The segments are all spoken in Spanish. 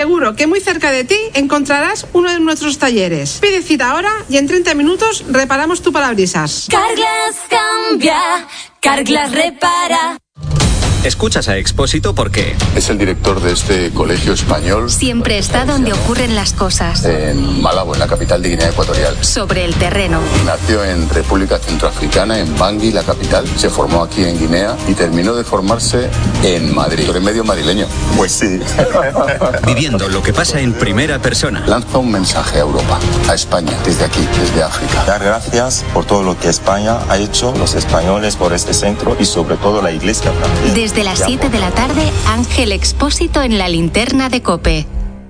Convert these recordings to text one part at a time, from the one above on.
Seguro que muy cerca de ti encontrarás uno de nuestros talleres. Pide cita ahora y en 30 minutos reparamos tu parabrisas. Carglass cambia, Carglass repara. Escuchas a Expósito porque es el director de este colegio español. Siempre está donde ocurren las cosas. En Malabo, en la capital de Guinea Ecuatorial. Sobre el terreno. Nació en República Centroafricana, en Bangui, la capital. Se formó aquí en Guinea y terminó de formarse en Madrid. ¿Tú eres medio madrileño? Pues sí. Viviendo lo que pasa en primera persona. Lanza un mensaje a Europa, a España, desde aquí, desde África. Dar gracias por todo lo que España ha hecho, los españoles por este centro y sobre todo la Iglesia también. Desde las 7 de la tarde, Ángel Expósito en la linterna de COPE.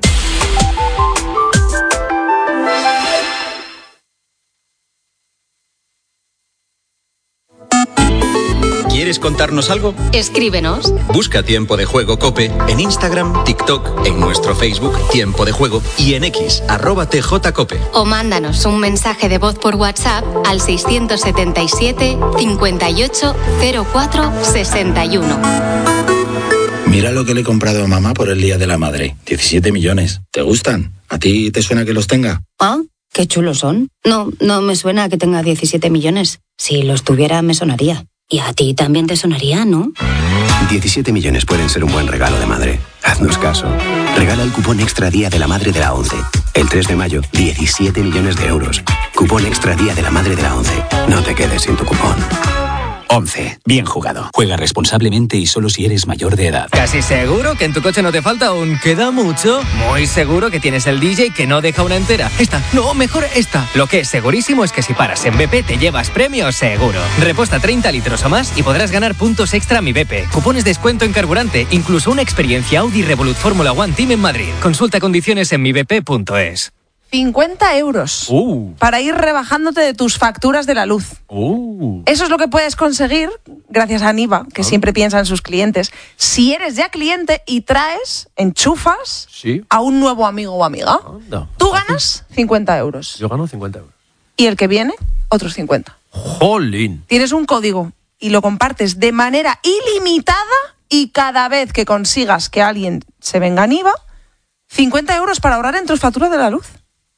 ¿Quieres contarnos algo? Escríbenos. Busca Tiempo de Juego COPE en Instagram, TikTok, en nuestro Facebook Tiempo de Juego y en X @TJCOPE. O mándanos un mensaje de voz por WhatsApp al 677 58 04 61. Mira lo que le he comprado a mamá por el Día de la Madre. 17 millones. ¿Te gustan? ¿A ti te suena que los tenga? Ah, qué chulos son. No me suena que tenga 17 millones. Si los tuviera, me sonaría. Y a ti también te sonaría, ¿no? 17 millones pueden ser un buen regalo de madre. Haznos caso. Regala el cupón Extra Día de la Madre de la ONCE. El 3 de mayo, 17 millones de euros. Cupón Extra Día de la Madre de la ONCE. No te quedes sin tu cupón. 11. Bien jugado. Juega responsablemente y solo si eres mayor de edad. ¿Casi seguro que en tu coche no te falta un queda mucho? Muy seguro que tienes el DJ que no deja una entera. Esta, no, mejor esta. Lo que es segurísimo es que si paras en BP te llevas premio seguro. Repuesta 30 litros o más y podrás ganar puntos extra a Mi BP. Cupones de descuento en carburante, incluso una experiencia Audi Revolut Fórmula One Team en Madrid. Consulta condiciones en mibp.es. 50 euros para ir rebajándote de tus facturas de la luz. Eso es lo que puedes conseguir gracias a Niva, que siempre piensa en sus clientes. Si eres ya cliente y enchufas a un nuevo amigo o amiga, tú ganas 50 euros. Yo gano 50 euros. Y el que viene, otros 50. ¡Jolín! Tienes un código y lo compartes de manera ilimitada y cada vez que consigas que alguien se venga a Niva, 50 euros para ahorrar en tus facturas de la luz.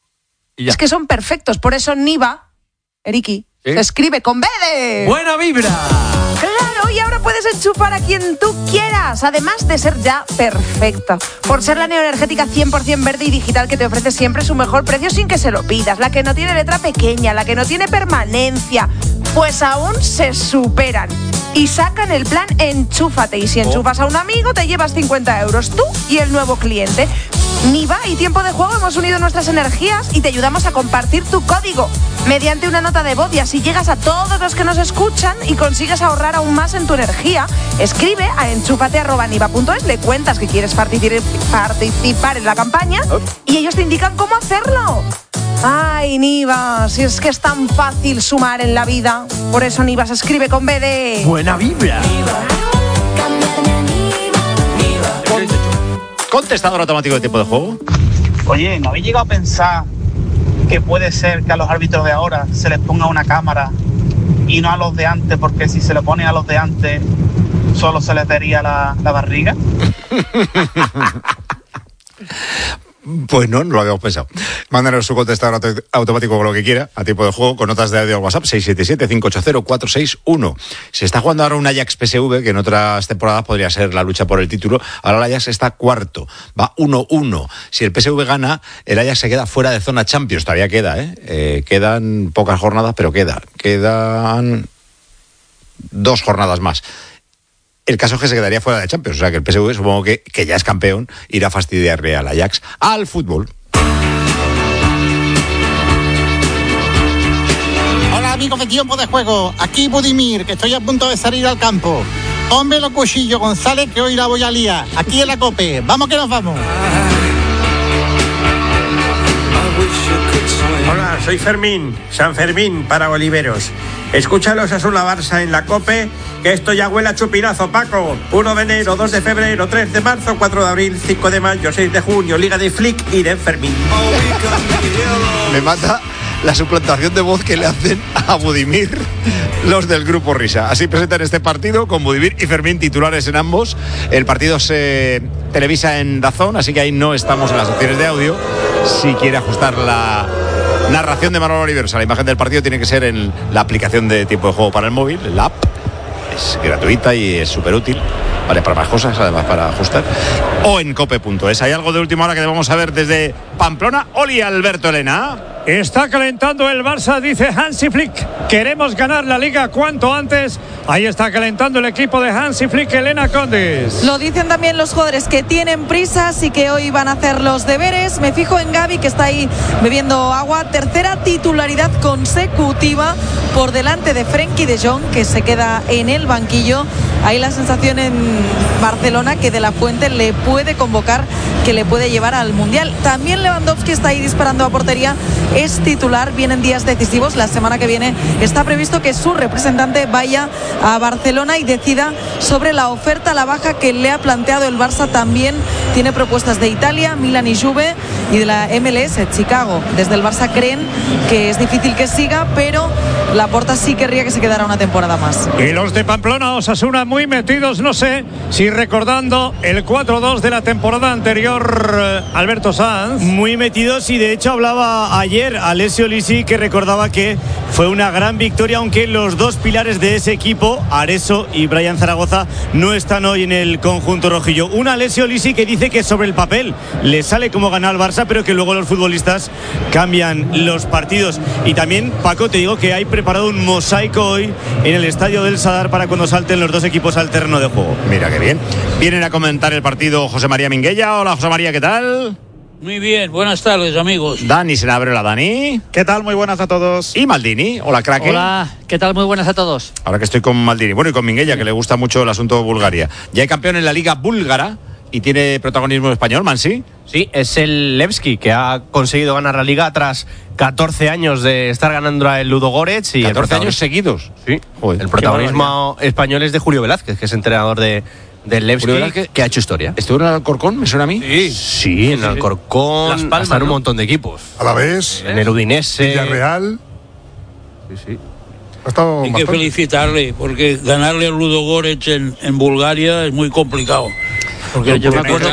Es que son perfectos, por eso Niva, Eriki, se escribe con B de... ¡Buena vibra! Claro, y ahora puedes enchufar a quien tú quieras, además de ser ya perfecta. Por ser la neoenergética 100% verde y digital que te ofrece siempre su mejor precio sin que se lo pidas, la que no tiene letra pequeña, la que no tiene permanencia, pues aún se superan. Y sacan el plan Enchúfate, y si enchufas a un amigo te llevas 50 euros, tú y el nuevo cliente. Niva y Tiempo de Juego hemos unido nuestras energías y te ayudamos a compartir tu código mediante una nota de voz, y así llegas a todos los que nos escuchan y consigues ahorrar aún más en tu energía. Escribe a enchúfate@niva.es, le cuentas que quieres participar en la campaña y ellos te indican cómo hacerlo. Ay, Niva, si es que es tan fácil sumar en la vida. Por eso Niva se escribe con B de... ¡Buena vibra! Contestador automático de Tiempo de Juego. Oye, ¿no habéis llegado a pensar que puede ser que a los árbitros de ahora se les ponga una cámara y no a los de antes? Porque si se le ponen a los de antes, solo se les vería la barriga. Pues no lo habíamos pensado. Mándanos su contestador automático con lo que quiera, a Tiempo de Juego, con notas de audio al WhatsApp 677-580-461. Se está jugando ahora un Ajax PSV, que en otras temporadas podría ser la lucha por el título. Ahora el Ajax está cuarto, va 1-1. Si el PSV gana, el Ajax se queda fuera de zona Champions. Todavía queda, quedan pocas jornadas, pero quedan 2 jornadas más. El caso es que se quedaría fuera de Champions, o sea que el PSV, supongo que ya es campeón, irá a fastidiarle al Ajax. Al fútbol. Hola amigos de Tiempo de Juego, aquí Budimir, que estoy a punto de salir al campo. Ponme los cuchillos, González, que hoy la voy a liar. Aquí en la COPE, vamos que nos vamos. Hola, soy Fermín, San Fermín para Oliveros. Escúchalos a Osasuna Barça en la COPE, que esto ya huele a chupinazo, Paco. 1 de enero, 2 de febrero, 3 de marzo, 4 de abril, 5 de mayo, 6 de junio, Liga de Flick y de Fermín. Me mata la suplantación de voz que le hacen a Budimir los del Grupo Risa. Así presentan este partido con Budimir y Fermín titulares en ambos. El partido se televisa en DAZN, así que ahí no estamos en las opciones de audio. Si quiere ajustar la narración de Manolo Oliveros a la imagen del partido, tiene que ser en la aplicación de tiempo de juego para el móvil, la app. Es gratuita y es súper útil, vale para más cosas, además para ajustar, o en cope.es. ¿Hay algo de última hora que debamos saber desde Pamplona? Oli, Alberto Elena. Está calentando el Barça, dice Hansi Flick. Queremos ganar la Liga cuanto antes. Ahí está calentando el equipo de Hansi Flick, Elena Condis. Lo dicen también los jugadores que tienen prisas y que hoy van a hacer los deberes. Me fijo en Gavi, que está ahí bebiendo agua. Tercera titularidad consecutiva por delante de Frenkie de Jong, que se queda en el banquillo. Hay la sensación en Barcelona que De La Fuente le puede convocar, que le puede llevar al Mundial. También Lewandowski está ahí disparando a portería. Es titular, vienen días decisivos. La semana que viene está previsto que su representante vaya a Barcelona y decida sobre la oferta a la baja que le ha planteado el Barça. También tiene propuestas de Italia, Milan y Juve, y de la MLS, Chicago. Desde el Barça creen que es difícil que siga, pero Laporta sí querría que se quedara una temporada más. Y los de Pamplona, Osasuna, muy metidos, no sé si recordando el 4-2 de la temporada anterior, Alberto Sanz. Muy metidos, y de hecho hablaba ayer Alessio Lisi, que recordaba que fue una gran victoria, aunque los dos pilares de ese equipo, Areso y Brian Zaragoza, no están hoy en el conjunto rojillo. Un Alessio Lisi que dice que sobre el papel le sale como ganar al Barça, pero que luego los futbolistas cambian los partidos. Y también, Paco, te digo que hay preparado un mosaico hoy en el estadio del Sadar para cuando salten los dos equipos al terreno de juego. Mira qué bien. Vienen a comentar el partido José María Minguella. Hola, José María, ¿qué tal? Muy bien, buenas tardes, amigos. Dani Senabre, Dani. ¿Qué tal? Muy buenas a todos. Y Maldini. Hola, crack. Hola, ¿qué tal? Muy buenas a todos. Ahora que estoy con Maldini. Bueno, y con Minguella, que le gusta mucho el asunto de Bulgaria. Ya hay campeón en la Liga Búlgara y tiene protagonismo español, Mansi. Sí, es el Levski, que ha conseguido ganar la Liga tras 14 años de estar ganando el Ludogorets. Y 14 años seguidos. Sí. Joder, el protagonismo español es de Julio Velázquez, que es entrenador del Levski, que ha hecho historia. ¿Estuvo en el Alcorcón? ¿Me suena a mí? Sí, en el Alcorcón. Las Palmas, hasta en un montón de equipos. A la vez. En el Udinese. Villarreal. Sí. Hay que felicitarle, porque ganarle al Ludogorets en Bulgaria es muy complicado. Porque yo me acuerdo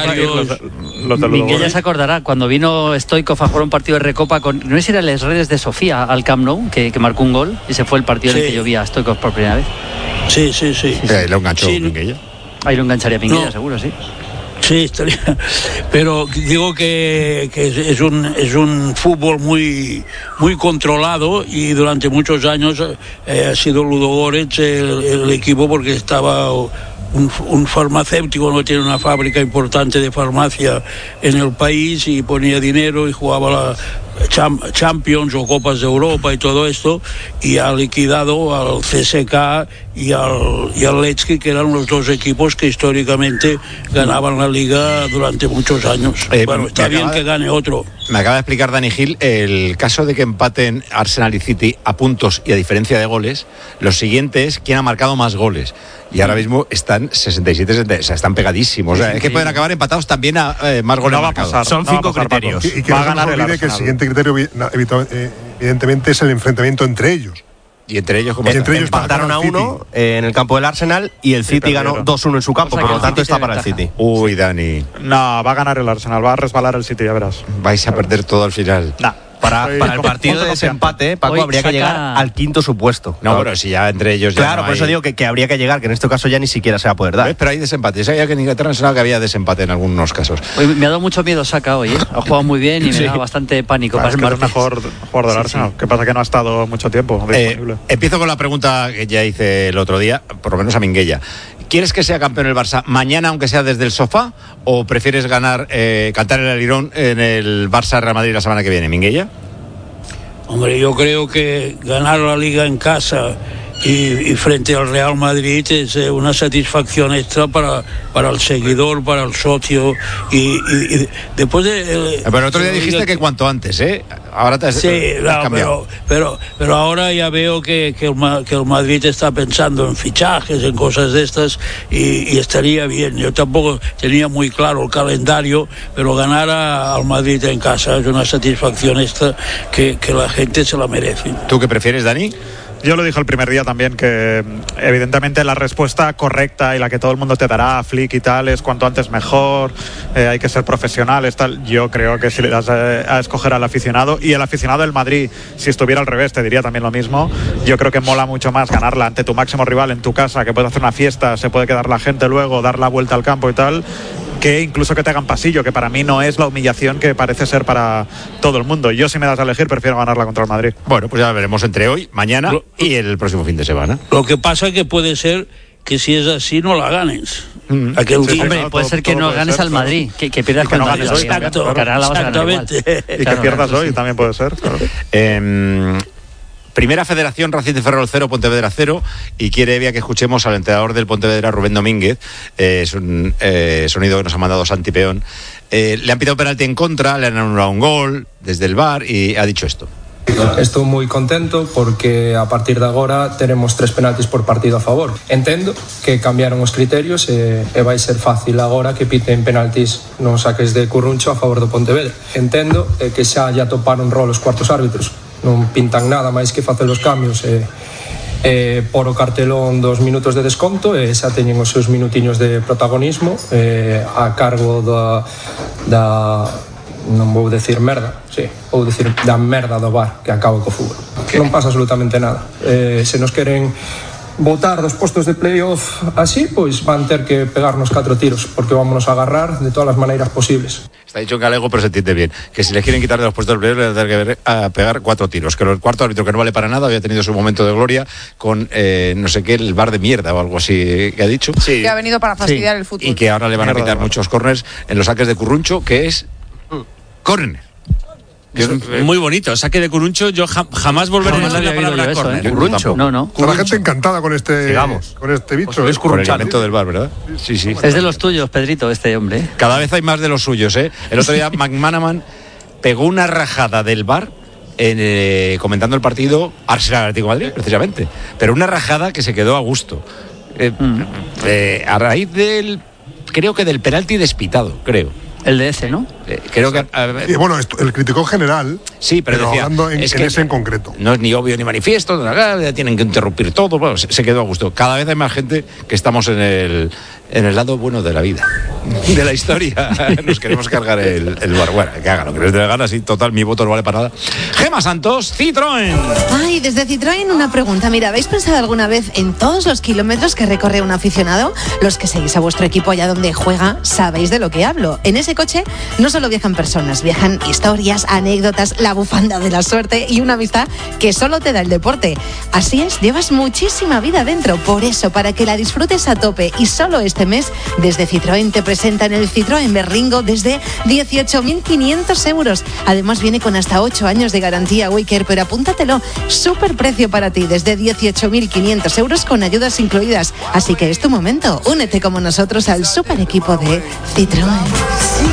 que Minguella se acordará cuando vino Stoichkov a jugar un partido de Recopa con, no sé si era las Redes de Sofía al Camp Nou, que marcó un gol, y se fue el partido en el que yo vi a Stoichkov por primera vez. Sí. Ahí lo enganchó Minguella. Ahí lo engancharía Minguella, seguro, sí. Sí, estaría. Pero digo que es un fútbol muy controlado, y durante muchos años ha sido Ludogorets el equipo, porque estaba un farmacéutico, no tiene una fábrica importante de farmacia en el país, y ponía dinero y jugaba la Champions o Copas de Europa y todo esto, y ha liquidado al CSKA y al Levski, que eran los dos equipos que históricamente ganaban la Liga durante muchos años. Bueno, está bien que gane otro. Me acaba de explicar Dani Gil el caso de que empaten Arsenal y City a puntos y a diferencia de goles. Lo siguiente es quién ha marcado más goles. Y ahora mismo están 67, o sea, están pegadísimos. O sea, es que pueden acabar empatados también a más goles marcados. Son 5 criterios. Y que va a ganar el Arsenal. Que el siguiente criterio, evidentemente, es el enfrentamiento entre ellos. Y entre ellos, como empataron a 1 en el campo del Arsenal, y el City ganó 2-1 en su campo, por lo tanto está para el City. Uy, Dani. No, va a ganar el Arsenal, va a resbalar el City, ya verás. Vais a perder todo al final. Para el partido de desempate, Paco, hoy habría que llegar al quinto supuesto. No, pero si ya entre ellos ya. Claro, por eso digo que habría que llegar, que en este caso ya ni siquiera se va a poder dar. Pero hay desempate. Sabía que en Inglaterra no sonaba que había desempate en algunos casos. Me ha dado mucho miedo Saka hoy, Ha jugado muy bien y me da bastante pánico. Es que es el mejor jugador del Arsenal. ¿Qué pasa? Que no ha estado mucho tiempo disponible. Empiezo con la pregunta que ya hice el otro día, por lo menos a Minguella. ¿Quieres que sea campeón el Barça mañana, aunque sea desde el sofá? ¿O prefieres cantar el alirón en el Barça-Real Madrid la semana que viene, Minguella? Hombre, yo creo que ganar la Liga en casa y frente al Real Madrid es una satisfacción extra para el seguidor, para el socio y después de... Pero el otro día dijiste que cuanto antes, ¿eh? Ahora te has cambiado. Pero ahora ya veo que el Madrid está pensando en fichajes, en cosas de estas y estaría bien. Yo tampoco tenía muy claro el calendario, pero ganar al Madrid en casa es una satisfacción extra que la gente se la merece. ¿Tú qué prefieres, Dani? Yo lo dije el primer día también, que evidentemente la respuesta correcta y la que todo el mundo te dará a Flick y tal es cuanto antes mejor, hay que ser profesionales, tal. Yo creo que si le das a escoger al aficionado, y el aficionado del Madrid, si estuviera al revés, te diría también lo mismo. Yo creo que mola mucho más ganarla ante tu máximo rival en tu casa, que puedes hacer una fiesta, se puede quedar la gente luego, dar la vuelta al campo y tal, que incluso que te hagan pasillo, que para mí no es la humillación que parece ser para todo el mundo. Yo, si me das a elegir, prefiero ganarla contra el Madrid. Bueno, pues ya veremos entre hoy, mañana y el próximo fin de semana. Lo que pasa es que puede ser que si es así no la ganes. Hombre, puede ser que no ganes al Madrid, que pierdas con el Madrid. Exactamente. Y que pierdas hoy también puede ser. Claro. Primera Federación, Racing de Ferrol 0, Pontevedra 0, y quiere Evia que escuchemos al entrenador del Pontevedra, Rubén Domínguez. Es un sonido que nos ha mandado Santi Peón. Le han pitado penalti en contra, le han anulado un gol desde el VAR y ha dicho esto. Estou moi contento porque a partir de agora teremos 3 penaltis por partido a favor. Entendo que cambiaron os criterios e vai ser fácil agora que piten penaltis nos saques de Curruncho a favor do Pontevedra. Entendo que xa toparon rol os cuartos árbitros, non pintan nada máis que facer os cambios por o cartelón dos minutos de desconto e xa teñen os seus minutiños de protagonismo a cargo da non vou decir merda, sí, vou decir da merda do VAR que acaba co fútbol. Non pasa absolutamente nada. Se nos queren botar dos postos de playoff así, pois van ter que pegarnos 4 tiros, porque vámonos a agarrar de todas as maneiras posibles. Está dicho en galego, pero se entiende bien. Que si les quieren quitar de los puestos de playoff, les van a tener que pegar 4 tiros. Que el cuarto árbitro, que no vale para nada, había tenido su momento de gloria con no sé qué, el VAR de mierda o algo así que ha dicho. Sí. Que ha venido para fastidiar el fútbol. Y que ahora le van a quitar muchos córners en los saques de Curruncho, que es córner. Muy bonito, saque de Curruncho. Yo jamás volveré a decir la palabra córner. Curruncho. No. Está la gente encantada con este bicho. Es Curruncho. El elemento del VAR, ¿verdad? Sí. Es de los tuyos, Pedrito, este hombre. Cada vez hay más de los suyos, ¿eh? El otro día McManaman pegó una rajada del VAR comentando el partido Arsenal-Atlético de Madrid, precisamente. Pero una rajada que se quedó a gusto. A raíz creo que del penalti despitado, creo. El de ese, ¿no? Creo que... y bueno, el crítico general, sí, pero decía, hablando en ese en concreto. No es ni obvio ni manifiesto, tienen que interrumpir todo. Bueno, se quedó a gusto. Cada vez hay más gente que estamos en el lado bueno de la vida, de la historia. Nos queremos cargar el VAR. Bueno, que hagan lo que les dé la gana, sí, total, mi voto no vale para nada. Gema Santos, Citroën. Ay, desde Citroën una pregunta. Mira, ¿habéis pensado alguna vez en todos los kilómetros que recorre un aficionado? Los que seguís a vuestro equipo allá donde juega, sabéis de lo que hablo. En ese coche no solo viajan personas, viajan historias, anécdotas, la bufanda de la suerte y una amistad que solo te da el deporte. Así es, llevas muchísima vida dentro. Por eso, para que la disfrutes a tope y solo este mes, desde Citroën te presentan el Citroën Berlingo desde 18.500 euros. Además viene con hasta 8 años de garantía Wicker, pero apúntatelo, súper precio para ti, desde 18.500 euros con ayudas incluidas. Así que es tu momento, únete como nosotros al super equipo de Citroën.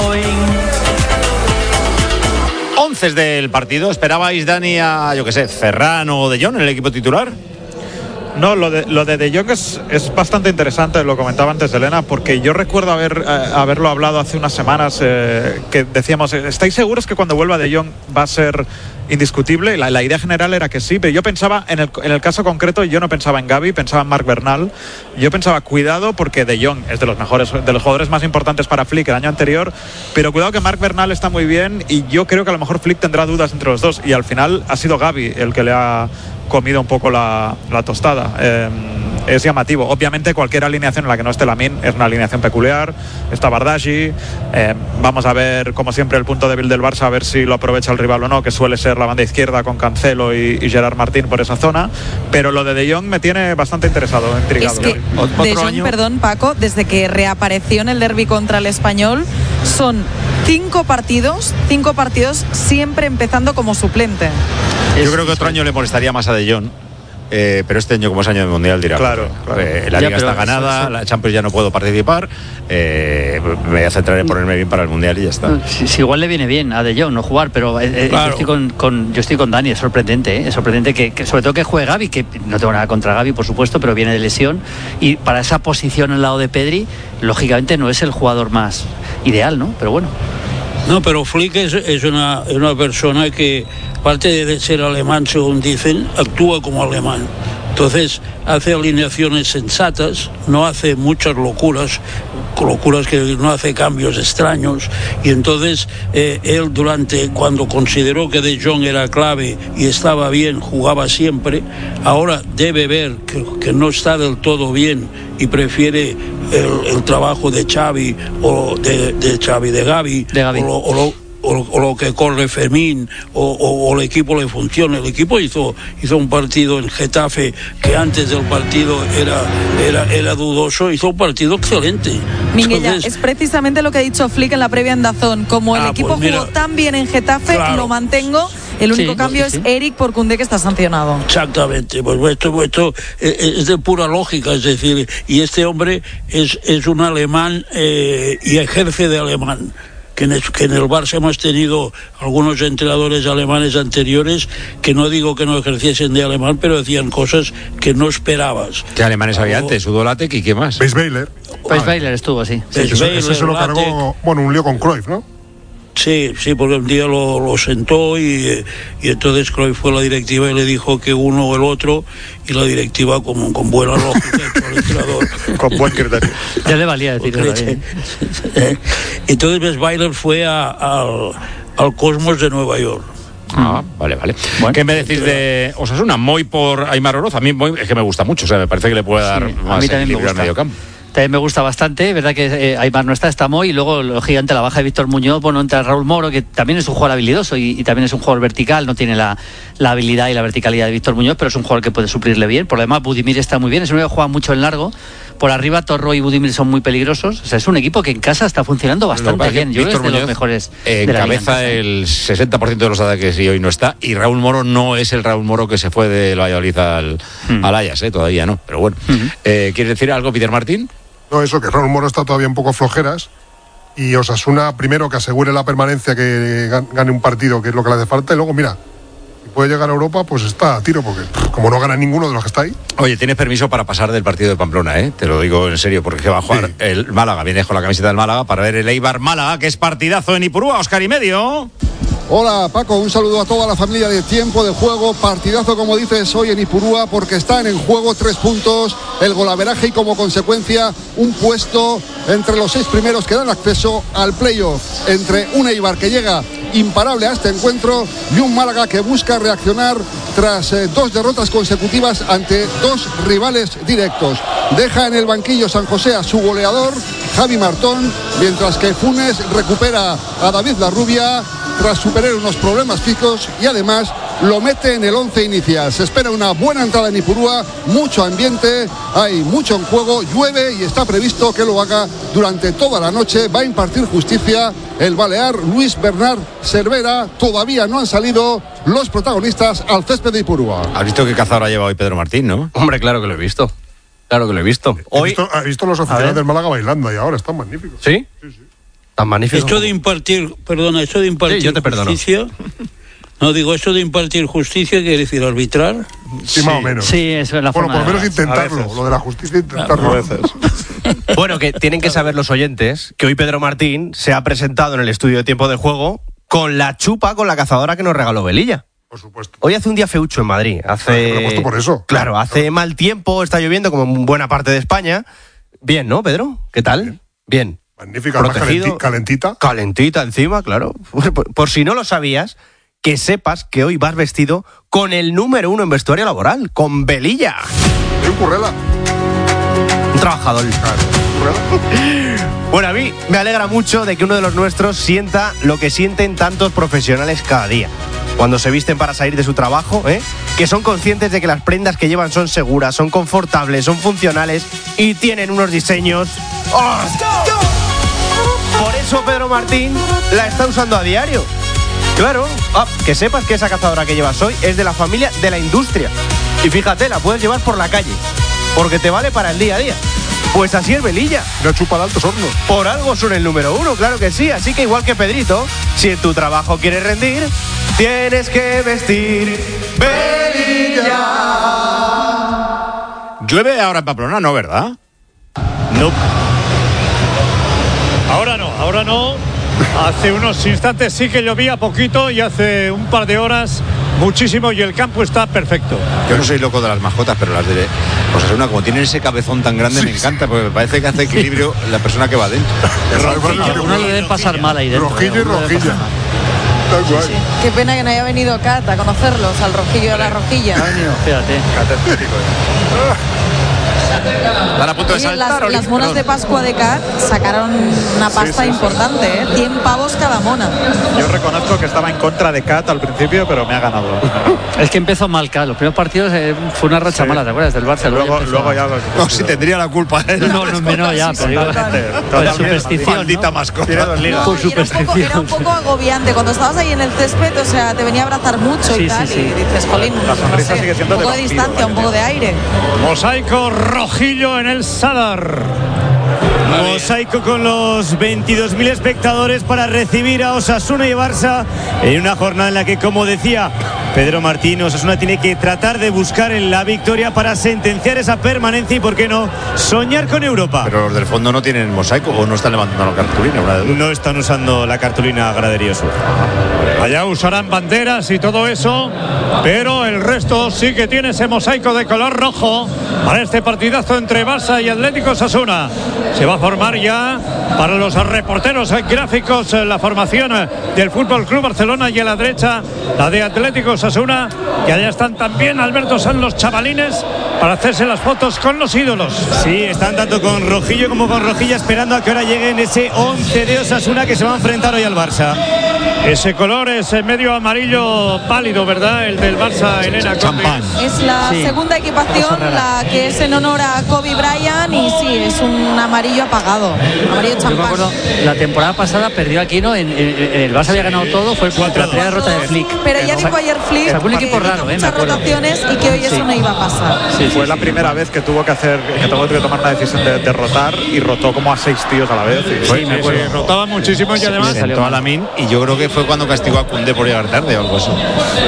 11 del partido. ¿Esperabais, Dani, a, yo qué sé, Ferran o De Jong en el equipo titular? No, lo de Jong es bastante interesante, lo comentaba antes Elena, porque yo recuerdo haberlo hablado hace unas semanas, que decíamos, ¿estáis seguros que cuando vuelva De Jong va a ser indiscutible? La idea general era que sí, pero yo pensaba, en el caso concreto, yo no pensaba en Gavi, pensaba en Marc Bernal. Yo pensaba, cuidado, porque De Jong es de los jugadores más importantes para Flick el año anterior, pero cuidado que Marc Bernal está muy bien y yo creo que a lo mejor Flick tendrá dudas entre los dos, y al final ha sido Gavi el que le ha comido un poco la tostada. Es llamativo. Obviamente cualquier alineación en la que no esté Lamine es una alineación peculiar. Está Bardghji, vamos a ver, como siempre, el punto débil del Barça, a ver si lo aprovecha el rival o no, que suele ser la banda izquierda con Cancelo y Gerard Martín por esa zona. Pero lo de Jong me tiene bastante interesado, intrigado. Es que De Jong, perdón, Paco, desde que reapareció en el derbi contra el Español, son 5 partidos siempre empezando como suplente. Yo creo que otro año le molestaría más a De Jong, pero este año, como es año de Mundial, dirá, claro. La Liga está ganada, la Champions ya no puedo participar, me voy a centrar en ponerme bien para el Mundial y ya está. Si igual le viene bien a De Jong no jugar, pero yo estoy con Dani, es sorprendente, es sorprendente que sobre todo que juegue Gavi, que no tengo nada contra Gavi, por supuesto, pero viene de lesión, y para esa posición al lado de Pedri, lógicamente no es el jugador más ideal, ¿no? Pero bueno. No, pero Flick es una persona que, aparte de ser alemán, según dicen, actúa como alemán. Entonces hace alineaciones sensatas, no hace muchas locuras que no hace cambios extraños, y entonces él cuando consideró que De Jong era clave y estaba bien, jugaba siempre. Ahora debe ver que no está del todo bien y prefiere el trabajo de Xavi o de Gavi. O lo que corre Fermín o el equipo le funciona. El equipo hizo un partido en Getafe que antes del partido era dudoso, hizo un partido excelente. Minguella, es precisamente lo que ha dicho Flick en la previa en DAZN. Como el equipo jugó tan bien en Getafe, claro, lo mantengo. El único cambio es Eric por Koundé, que está sancionado. Exactamente, pues esto es de pura lógica, es decir, y este hombre es un alemán y ejerce de alemán. Que en el Barça hemos tenido algunos entrenadores alemanes anteriores que no digo que no ejerciesen de alemán, pero decían cosas que no esperabas. ¿Qué alemanes había antes? Udo Lattek y qué más. Weisweiler. Weisweiler estuvo así. Ese se lo cargó, un lío con Cruyff, ¿no? Sí, porque un día lo sentó y entonces Cruyff fue a la directiva y le dijo que uno o el otro, y la directiva con buena lógica el entrenador con buen criterio. Ya le valía decirlo. Entonces Weisweiler fue al Cosmos de Nueva York. Vale. Bueno, ¿qué me decís de Osasuna? Moy por Aimar Oroz. A mí Moy es que me gusta mucho, o sea, me parece que le puede dar más equilibrio al medio campo. También me gusta bastante, verdad que Aimar no está Moy, y luego lo gigante, la baja de Víctor Muñoz, bueno, entra Raúl Moro, que también es un jugador habilidoso y también es un jugador vertical, no tiene la habilidad y la verticalidad de Víctor Muñoz, pero es un jugador que puede suplirle bien. Por lo demás, Budimir está muy bien, es un equipo que juega mucho en largo. Por arriba, Torro y Budimir son muy peligrosos. O sea, es un equipo que en casa está funcionando bastante bien. Yo creo que es de los mejores. Encabeza el 60% de los ataques y hoy no está. Y Raúl Moro no es el Raúl Moro que se fue del Valladolid al Ajax, todavía no. Pero bueno. ¿Quieres decir algo, Peter Martín? No, eso, que Raúl Moro está todavía un poco flojeras. Y Osasuna, primero, que asegure la permanencia, que gane un partido, que es lo que le hace falta. Y luego, mira, si puede llegar a Europa, pues está a tiro, porque como no gana ninguno de los que está ahí. Oye, tienes permiso para pasar del partido de Pamplona, te lo digo en serio, porque va a jugar el Málaga. Vienes con la camiseta del Málaga para ver el Eibar Málaga, que es partidazo en Ipurúa. Óscar y medio. Hola Paco, un saludo a toda la familia de Tiempo de Juego. Partidazo, como dices, hoy en Ipurúa, porque están en juego 3 puntos, el golaveraje y como consecuencia un puesto entre los 6 primeros que dan acceso al playoff, entre un Eibar que llega imparable a este encuentro y un Málaga que busca reaccionar tras 2 derrotas consecutivas ante 2 rivales directos. Deja en el banquillo San José a su goleador, Javi Martón, mientras que Funes recupera a David Larrubia tras superar unos problemas físicos y además lo mete en el 11 inicial. Se espera una buena entrada en Ipurúa, mucho ambiente, hay mucho en juego, llueve y está previsto que lo haga durante toda la noche. Va a impartir justicia el balear Luis Bernard Cervera. Todavía no han salido los protagonistas al césped de Ipurúa. ¿Has visto qué cazadora lleva hoy Pedro Martín, no? Hombre, claro que lo he visto. Claro que lo he visto. Hoy he visto los oficiales del Málaga bailando y ahora están magníficos. ¿Sí? Sí. Tan magnífico. Esto de impartir yo te justicia. No digo, esto de impartir justicia quiere decir arbitrar. Sí, más o menos. Sí, eso es la forma. Bueno, por lo menos intentarlo. Lo de la justicia, intentarlo a veces. Bueno, que tienen que saber los oyentes que hoy Pedro Martín se ha presentado en el estudio de Tiempo de Juego con la chupa, con la cazadora que nos regaló Velilla. Por supuesto. Hoy hace un día feucho en Madrid. Lo he puesto por eso. Claro, hace mal tiempo, está lloviendo como en buena parte de España. Bien, ¿no, Pedro? ¿Qué tal? Bien. Magnífica, protegido, calentita. Calentita encima, claro. Por si no lo sabías, que sepas que hoy vas vestido con el número 1 en vestuario laboral, con Velilla. Y un currela. Un trabajador. Bueno, a mí me alegra mucho de que uno de los nuestros sienta lo que sienten tantos profesionales cada día. Cuando se visten para salir de su trabajo, que son conscientes de que las prendas que llevan son seguras, son confortables, son funcionales y tienen unos diseños... ¡Oh! Por eso Pedro Martín la está usando a diario. Claro, que sepas que esa cazadora que llevas hoy es de la familia de la industria, Y fíjate, la puedes llevar por la calle, porque te vale para el día a día. Pues así es Velilla. No chupa de altos hornos. Por algo son el número 1, claro que sí. Así que igual que Pedrito, si en tu trabajo quieres rendir, tienes que vestir Velilla. ¿Llueve ahora en Pamplona? No, ¿verdad? No. Ahora no. Hace unos instantes sí que llovía poquito y hace un par de horas muchísimo y el campo está perfecto. Yo no soy loco de las mascotas, pero las de Osasuna, como tienen ese cabezón tan grande, me encanta, porque me parece que hace equilibrio la persona que va dentro. Uno le debe pasar mal ahí dentro. Rojillo y rojilla. Sí. Qué pena que no haya venido Cat a conocerlos, al rojillo de la rojilla. Fíjate. Están a punto de Oye, saltar. las monas de Pascua de Cat sacaron una pasta importante, ¿eh? 100 pavos cada mona. Yo reconozco que estaba en contra de Cat al principio, pero me ha ganado. Es que empezó mal, Cat. Los primeros partidos fue una racha mala, ¿te acuerdas? Del Barça. Luego ya lo... No, si tendría la culpa él. No, ya, pero por superstición. Maldita mascota. Por superstición. Era un poco agobiante. Cuando estabas ahí en el césped, o sea, te venía a abrazar mucho y tal. Y dices, jolín, la sonrisa sigue siendo un poco de distancia, un poco de aire. Mosaico rojillo en el Sadar. Mosaico con los 22.000 espectadores para recibir a Osasuna y Barça en una jornada en la que, como decía Pedro Martín, Osasuna tiene que tratar de buscar la victoria para sentenciar esa permanencia y, por qué no, soñar con Europa. Pero los del fondo no tienen mosaico o no están levantando la cartulina. No están usando la cartulina Graderío Sur. Allá usarán banderas y todo eso, pero el resto sí que tiene ese mosaico de color rojo para este partidazo entre Barça y Atlético Osasuna. Se va a formar ya para los reporteros gráficos la formación del Fútbol Club Barcelona, y a la derecha la de Atlético Osasuna, y allá están también, Alberto, son los chavalines para hacerse las fotos con los ídolos. Sí, están tanto con Rojillo como con Rojilla esperando a que ahora lleguen ese 11 de Osasuna que se va a enfrentar hoy al Barça. Ese color es medio amarillo pálido, ¿verdad? El del Barça, Elena Champán. Es la segunda equipación, la que es en honor a Kobe Bryant, y sí, es un amarillo apagado, amarillo champán. Yo me acuerdo, la temporada pasada perdió aquí, ¿no? El Barça había ganado todo, fue la primera derrota de Flick. Pero ya dijo ayer Flick un equipo raro, muchas rotaciones y que hoy eso no iba a pasar. Fue la primera vez que tuvo que tomar una decisión de rotar, y rotó como a 6 tíos a la vez. Rotaba muchísimo, y además sentó a Lamin, y yo creo que fue cuando castigó a Koundé por llegar tarde o algo así.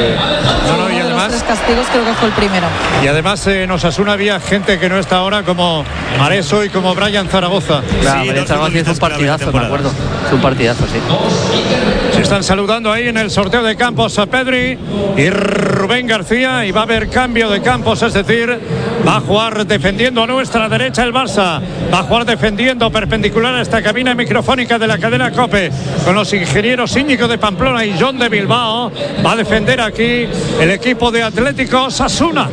Y además, los 3 castigos creo que fue el primero. Y además en Osasuna había gente que no está ahora, como Areso y como Brian Zaragoza. Claro, Brian Zaragoza hizo un partidazo, me acuerdo. Fue un partidazo, sí. Se están saludando ahí en el sorteo de campos a Pedri y Rubén García, y va a haber cambio de campos, es decir, va a jugar defendiendo a nuestra derecha el Barça, va a jugar defendiendo perpendicular a esta cabina microfónica de la cadena COPE, con los ingenieros Íñigo de Pamplona y John de Bilbao. Va a defender aquí el equipo de Atlético Osasuna,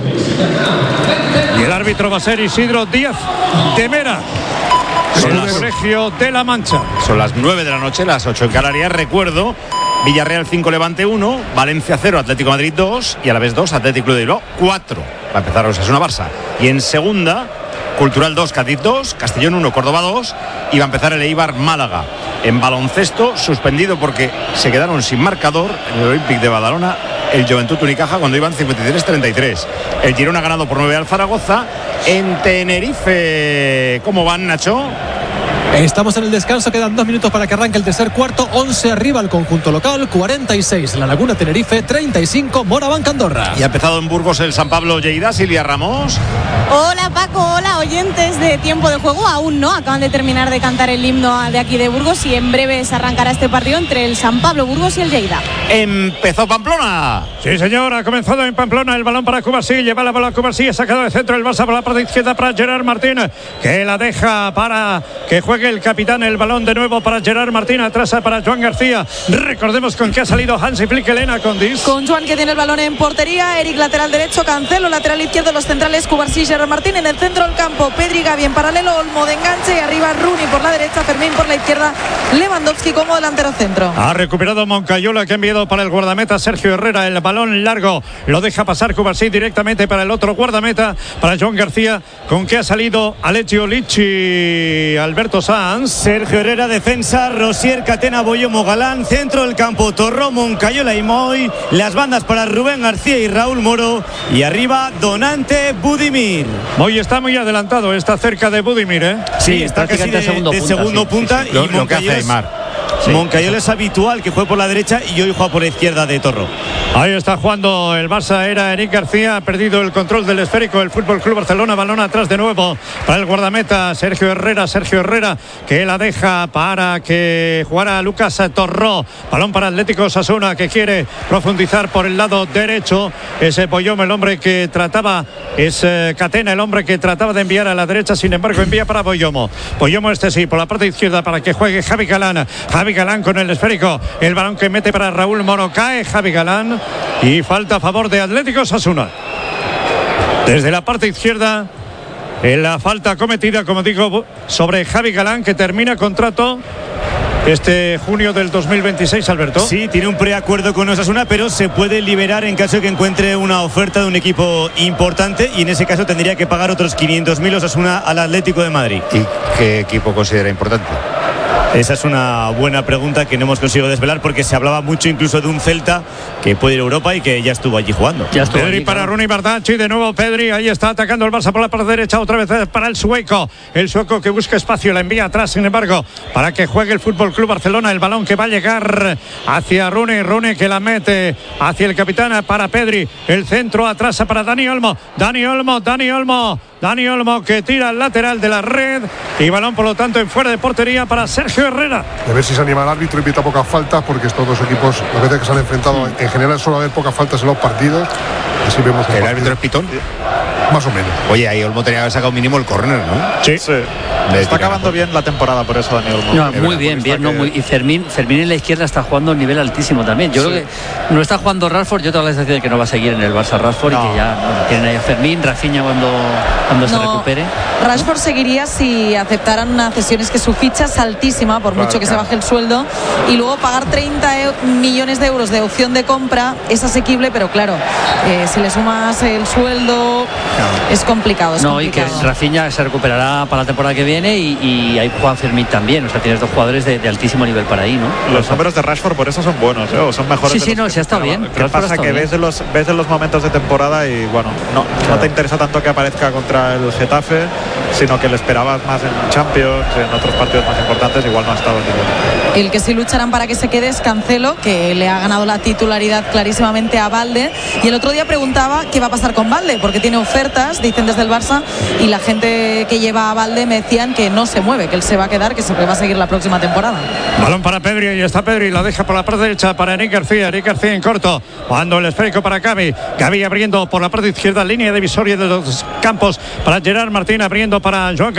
y el árbitro va a ser Isidro Díaz de Mera, del Colegio de la Mancha. Son las 9 de la noche, las 8 en Canarias. Recuerdo, Villarreal 5, Levante 1, Valencia 0, Atlético Madrid 2, y a la vez 2, Atlético de Bilbao 4. Va a empezar Osasuna Barça. Y en segunda, Cultural 2, Cádiz 2, Castellón 1, Córdoba 2, y va a empezar el Eibar Málaga. En baloncesto, suspendido porque se quedaron sin marcador en el Olympique de Badalona el Juventud Unicaja cuando iban 53-33. El Girona ha ganado por 9 al Zaragoza. En Tenerife, ¿cómo van, Nacho? Estamos en el descanso, quedan 2 minutos para que arranque el tercer cuarto. 11 arriba el conjunto local, 46 La Laguna Tenerife, 35 Morabanca Andorra. Y ha empezado en Burgos el San Pablo Lleida. Silvia Ramos. Hola Paco, hola oyentes de Tiempo de Juego. Aún no, acaban de terminar de cantar el himno de aquí de Burgos, y en breve se arrancará este partido entre el San Pablo Burgos y el Lleida. Empezó Pamplona. Sí, señor, ha comenzado en Pamplona. El balón para Cubarsí, lleva la bola a Cubarsí, sacado de centro el Barça por la parte izquierda para Gerard Martín, que la deja para que juegue el capitán. El balón de nuevo para Gerard Martín, atrás para Joan García. Recordemos con qué ha salido Hansi Flick, Elena Condis. Con Joan, que tiene el balón en portería, Eric lateral derecho, Cancelo lateral izquierdo, los centrales Cubarsí, Gerard Martín. En el centro del campo, Pedri, Gavi en paralelo, Olmo de enganche, y arriba Rooney por la derecha, Fermín por la izquierda, Lewandowski como delantero centro. Ha recuperado Moncayola, que ha enviado para el guardameta Sergio Herrera. El balón largo lo deja pasar Cubarsí directamente para el otro guardameta, para Joan García, con que ha salido Alessio Lichi, Alberto Sala. fans. Sergio Herrera, defensa, Rosier, Catena, Boyomo, Galán, centro del campo, Torró, Moncayola y Moy, las bandas para Rubén García y Raúl Moro, y arriba Donante, Budimir. Moy está muy adelantado, está cerca de Budimir, ¿eh? Sí, está casi de segundo punta. Sí. Y Lo que hace Aymar. Sí, Moncayola es habitual que juegue por la derecha y hoy juega por la izquierda de Torró. Ahí está jugando el Barça, era Eric García, ha perdido el control del esférico el Fútbol Club Barcelona, balón atrás de nuevo para el guardameta Sergio Herrera, que la deja para que jugara Lucas Torró, balón para Atlético Osasuna, que quiere profundizar por el lado derecho, ese Boyomo, el hombre que trataba, es Catena, el hombre que trataba de enviar a la derecha, sin embargo envía para Boyomo, sí, por la parte izquierda para que juegue Javi Galán con el esférico, el balón que mete para Raúl Moro, cae Javi Galán y falta a favor de Atlético Osasuna. Desde la parte izquierda, en la falta cometida, como digo, sobre Javi Galán, que termina contrato este junio del 2026, Alberto. Sí, tiene un preacuerdo con Osasuna, pero se puede liberar en caso de que encuentre una oferta de un equipo importante, y en ese caso tendría que pagar otros 500.000 Osasuna al Atlético de Madrid. ¿Y qué equipo considera importante? Esa es una buena pregunta que no hemos conseguido desvelar, porque se hablaba mucho incluso de un Celta que puede ir a Europa y que ya estuvo allí jugando. Pedri para Rooney Bardacci, de nuevo Pedri, ahí está atacando el Barça por la parte derecha, otra vez para el sueco que busca espacio, la envía atrás, sin embargo, para que juegue el Fútbol Club Barcelona, el balón que va a llegar hacia Rooney que la mete hacia el capitán para Pedri, el centro atrás para Dani Olmo, que tira al lateral de la red, y balón por lo tanto en fuera de portería para Sergio Herrera. A ver si se anima el árbitro y pita pocas faltas, porque estos dos equipos, las veces que se han enfrentado, en general suele haber pocas faltas en los partidos. Así vemos ¿El árbitro es pitón? Más o menos. Oye, ahí Olmo tenía que haber sacado mínimo el córner, ¿no? Sí. Está acabando bien la temporada, por eso Dani Olmo. No, muy bien, y Fermín en la izquierda está jugando a un nivel altísimo también. Yo creo que no está jugando Rashford, yo tengo la sensación de que no va a seguir en el Barça Rashford, y que ya tienen ahí a Fermín, Rafinha cuando se recupere. Rashford seguiría si aceptaran una cesión, es que su ficha es altísima, por mucho que se baje el sueldo, y luego pagar 30 millones de euros de opción de compra es asequible, pero claro, si le sumas el sueldo es complicado. Y que Rafinha se recuperará para la temporada que viene, y ahí juega Fermín también, o sea, tienes dos jugadores de altísimo nivel para ahí, ¿no? Los números de Rashford por eso son buenos, o son mejores. Sí, sí está bien. ¿Qué pasa? Que ves en los momentos de temporada y bueno, no te interesa tanto que aparezca contra el Getafe, sino que le esperabas más en Champions, en otros partidos más importantes, igual no ha estado ninguno. El que sí lucharán para que se quede es Cancelo, que le ha ganado la titularidad clarísimamente a Balde, y el otro día preguntaba qué va a pasar con Balde, porque tiene ofertas, dicen desde el Barça, y la gente que lleva a Balde me decían que no se mueve, que él se va a quedar, que se va a seguir la próxima temporada. Balón para Pedri, y está Pedri, la deja por la parte derecha para Eric García en corto, cuando el esférico para Gavi abriendo por la parte izquierda, línea divisoria de los campos para Gerard Martín, abriendo para Joan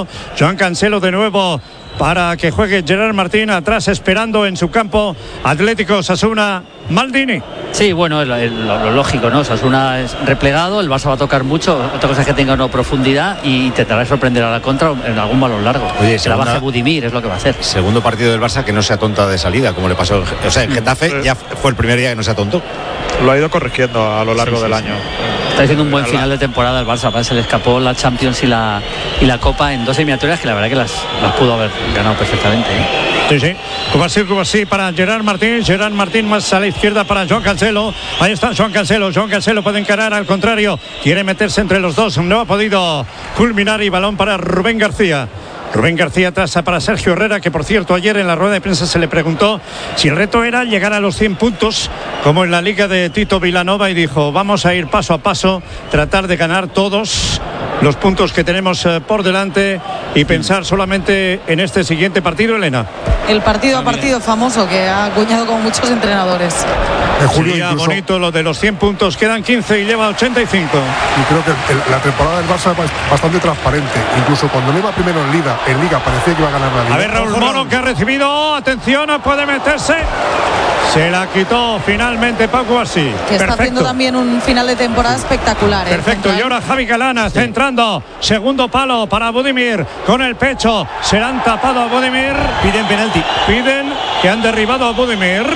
Cancelo de nuevo para que juegue Gerard Martín, atrás esperando en su campo Atlético Osasuna, Maldini. Sí, bueno, lo lógico, ¿no? Osasuna es replegado, el Barça va a tocar mucho, otra cosa es que tenga una profundidad y intentará sorprender a la contra en algún balón largo. Oye, que la baje Budimir, es lo que va a hacer. Segundo partido del Barça que no se atonta de salida, como le pasó, o sea, en Getafe ya fue el primer día que no se atontó. Lo ha ido corrigiendo a lo largo del año. Está haciendo un buen final de temporada el Barça, se le escapó la Champions y la Copa en dos eliminatorias que la verdad que las pudo haber ganado perfectamente, ¿eh? Sí. Cubasí para Gerard Martín más a la izquierda para Joan Cancelo. Ahí está Joan Cancelo puede encarar, al contrario, quiere meterse entre los dos, no ha podido culminar, y balón para Rubén García atrás para Sergio Herrera, que por cierto ayer en la rueda de prensa se le preguntó si el reto era llegar a los 100 puntos como en la liga de Tito Vilanova, y dijo: vamos a ir paso a paso, tratar de ganar todos los puntos que tenemos por delante y pensar solamente en este siguiente partido, Elena. El partido a partido famoso que ha acuñado con muchos entrenadores. Sería bonito lo de los 100 puntos, quedan 15 y lleva 85. Y creo que la temporada del Barça es bastante transparente, incluso cuando no iba primero en Liga parecía que iba a ganar la Liga. A ver, Raúl Moro, que ha recibido, atención, puede meterse, se la quitó finalmente Paco así. Que está haciendo también un final de temporada espectacular. Perfecto, y ahora Javi Galán está entrando, segundo palo para Budimir, con el pecho, serán tapado a Budimir, piden penalti, que han derribado a Budimir.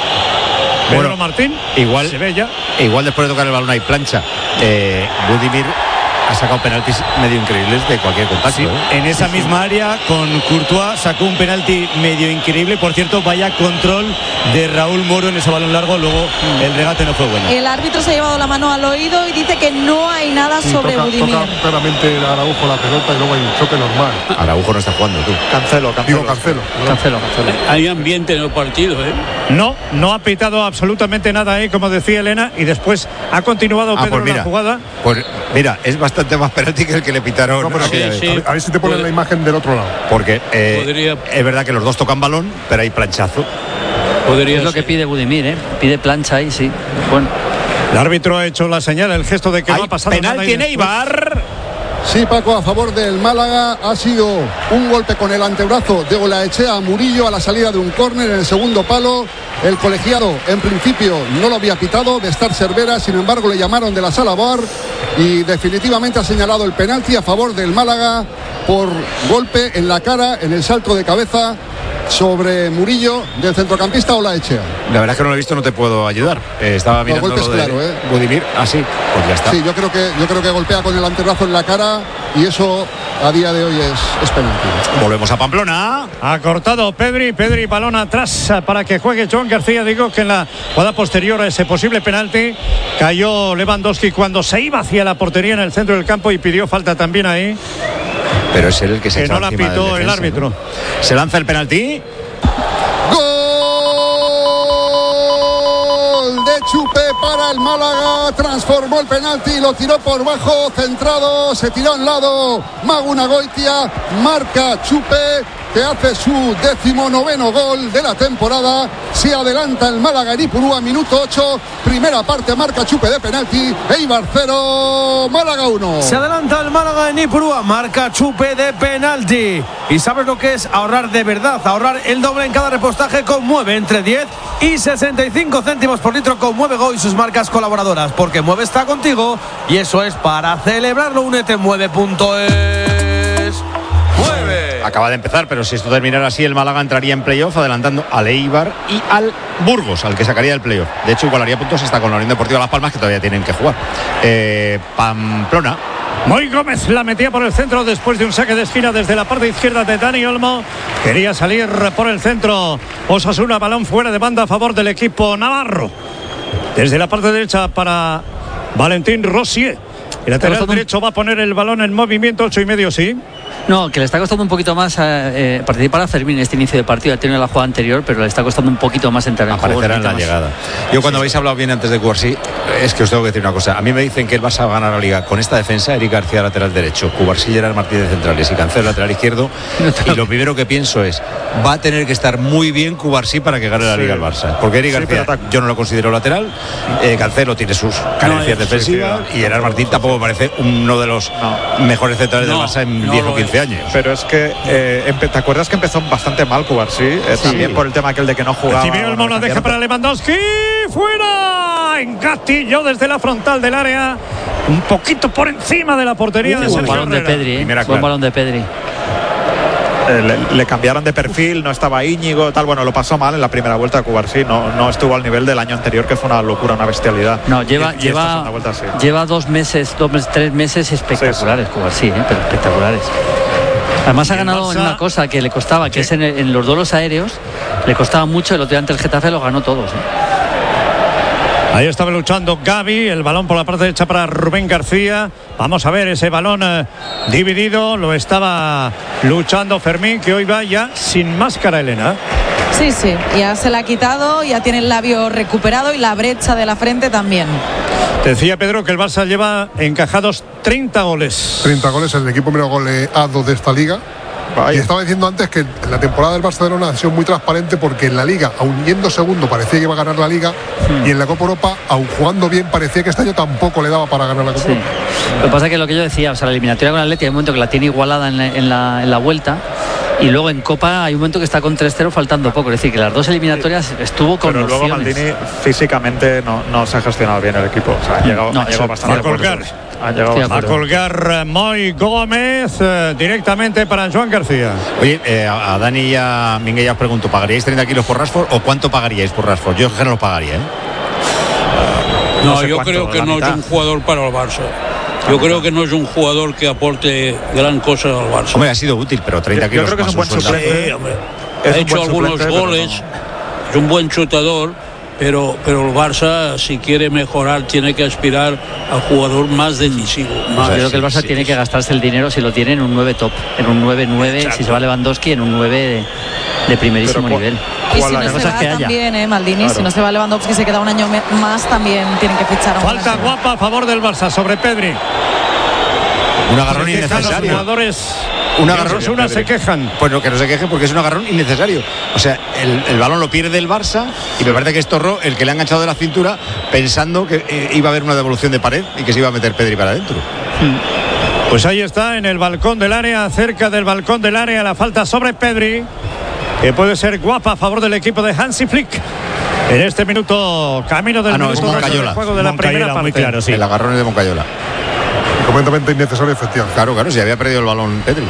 Pedro Martín, igual se ve ya. Igual después de tocar el balón hay plancha. Budimir ha sacado penaltis medio increíbles de cualquier contacto. En esa misma área, con Courtois, sacó un penalti medio increíble. Por cierto, vaya control de Raúl Moro en ese balón largo. Luego el regate no fue bueno. El árbitro se ha llevado la mano al oído y dice que no hay nada sobre Budimir. Toca claramente Araujo la pelota y luego hay un choque normal. Araujo no está jugando, tú. Cancelo. Hay ambiente en el partido, ¿eh? No ha pitado absolutamente nada ahí, como decía Elena, y después ha continuado Pedro pues la jugada. Pues mira, es bastante más penalti que el que le pitaron. No, pero a ver si te ponen la imagen del otro lado. Porque es verdad que los dos tocan balón, pero hay planchazo. Es lo que pide Budimir, ¿eh? Pide plancha ahí, sí. Bueno. El árbitro ha hecho la señal, el gesto de que no ha pasado nada. Penalti en Eibar. Sí, Paco, a favor del Málaga. Ha sido un golpe con el antebrazo de Olaechea a Murillo a la salida de un córner en el segundo palo. El colegiado en principio no lo había pitado, de estar Cervera, sin embargo le llamaron de la sala VAR y definitivamente ha señalado el penalti a favor del Málaga por golpe en la cara, en el salto de cabeza sobre Murillo del centrocampista Olaechea. La verdad es que no lo he visto, no te puedo ayudar. Estaba mirando lo de Budimir. Así, pues ya está. Sí, yo creo que golpea con el antebrazo en la cara y eso a día de hoy es penalti. Volvemos a Pamplona. Ha cortado Pedri, balón atrás para que juegue Joan García. Digo que en la jugada posterior a ese posible penalti cayó Lewandowski cuando se iba hacia la portería en el centro del campo y pidió falta también ahí. Pero es él el que se no la pitó el árbitro, ¿no? Se lanza el penalti. ¡Gol de Chupe para el Málaga! Transformó el penalti, lo tiró por bajo, centrado, se tiró a un lado Maguna Goitia, marca Chupe, que hace su 19º gol de la temporada. Se adelanta el Málaga en Ipurúa, minuto 8, primera parte, marca Chupe de penalti. Eibar 0, Málaga 1. Se adelanta el Málaga en Ipurúa, marca Chupe de penalti. ¿Y sabes lo que es ahorrar de verdad? Ahorrar el doble en cada repostaje con Mueve, entre 10 y 65 céntimos por litro con Mueve Go y sus marcas colaboradoras, porque Mueve está contigo y eso es para celebrarlo. Únete en mueve.es. Mueve. Acaba de empezar, pero si esto terminara así, el Málaga entraría en playoff adelantando al Eibar y al Burgos, al que sacaría del playoff. De hecho, igualaría puntos hasta con la Unión Deportiva Las Palmas, que todavía tienen que jugar. Pamplona. Moy Gómez la metía por el centro después de un saque de esquina desde la parte izquierda de Dani Olmo. Quería salir por el centro Osasuna, balón fuera de banda a favor del equipo navarro. Desde la parte derecha para Valentín Rosier. El lateral derecho va a poner el balón en movimiento, 8,5, sí. No, que le está costando un poquito más participar a Fermín en este inicio de partido. Ha tenido la jugada anterior, pero le está costando un poquito más entrar en juego. Aparecerá en la llegada. Yo cuando habéis hablado bien antes de Cubarsí, es que os tengo que decir una cosa. A mí me dicen que el Barça va a ganar la Liga con esta defensa: Eric García lateral derecho, Cubarsí, Gerard Martínez centrales y Cancelo lateral izquierdo. Y lo primero que pienso es, va a tener que estar muy bien Cubarsí para que gane la Liga el Barça. Porque Eric García yo no lo considero lateral, Cancelo tiene sus carencias defensivas y Gerard Martín tampoco me parece uno de los mejores centrales del Barça en 10 o 15 años. Pero es que ¿te acuerdas que empezó bastante mal Cubarsí? También por el tema aquel de que no jugaba. Recibió el mono, deja para Lewandowski, fuera, engatillo desde la frontal del área, un poquito por encima de la portería de Sergio balón Herrera. de Pedri, buen balón de Pedri. Le cambiaron de perfil, no estaba Íñigo, tal. Bueno, lo pasó mal en la primera vuelta. Cubarsí no estuvo al nivel del año anterior, que fue una locura, una bestialidad. No, lleva 2 meses, 3 meses espectaculares, Cubarsí, pero espectaculares. Además ha ganado en una cosa que le costaba, que es en los duelos aéreos, le costaba mucho. El otro día ante el Getafe los ganó todos. Ahí estaba luchando Gavi, el balón por la parte derecha para Rubén García. Vamos a ver ese balón dividido, lo estaba luchando Fermín, que hoy va ya sin máscara, Elena. Sí, ya se la ha quitado, ya tiene el labio recuperado y la brecha de la frente también. Decía Pedro que el Barça lleva encajados 30 goles. 30 goles, el equipo menos goleado de esta liga. Y estaba diciendo antes que la temporada del Barcelona ha sido muy transparente, porque en la Liga, aun yendo segundo, parecía que iba a ganar la Liga, y en la Copa Europa, aun jugando bien, parecía que este año tampoco le daba para ganar la Copa Europa. Lo que pasa es que lo que yo decía, o sea, la eliminatoria con el Atleti hay un momento que la tiene igualada en la vuelta, y luego en Copa hay un momento que está con 3-0 faltando poco. Es decir, que las dos eliminatorias estuvo con opciones. Pero luego Maldini físicamente no se ha gestionado bien el equipo. O sea, ha llegado bastante a colgar Moy Gómez directamente para Joan García. Oye, a Dani y a Minguella os pregunto, ¿pagaríais 30 kilos por Rashford o cuánto pagaríais por Rashford? Yo no lo pagaría, No, yo creo que no es un jugador para el Barça. Yo creo que no es un jugador que aporte gran cosa al Barça. Hombre, ha sido útil, pero 30 kilos yo creo que es un buen suplente. Ha hecho algunos goles, es un buen chutador, pero el Barça, si quiere mejorar, tiene que aspirar a jugador más decisivo. Yo creo que el Barça tiene que gastarse el dinero, si lo tiene, en un 9 top, en un 9-9, si se va Lewandowski, en un 9 de primerísimo nivel. Y si no se va también, Maldini, claro. Si no se va Lewandowski, se queda un año más, también tienen que fichar a un falta guapa a favor del Barça sobre Pedri. Un agarrón innecesario. Los jugadores un agarrón. Osasuna se quejan. Pues no, que no se queje porque es un agarrón innecesario. O sea, el balón lo pierde el Barça y me parece que es Torró el que le ha enganchado de la cintura pensando que iba a haber una devolución de pared y que se iba a meter Pedri para adentro. Pues ahí está, en el balcón del área, cerca del balcón del área, la falta sobre Pedri, que puede ser guapa a favor del equipo de Hansi Flick. En este minuto, camino del minuto del juego de la primera parte. Muy claro, sí. El agarrón es de Moncayola. Completamente innecesario, efectivamente. Claro, si había perdido el balón Pedri.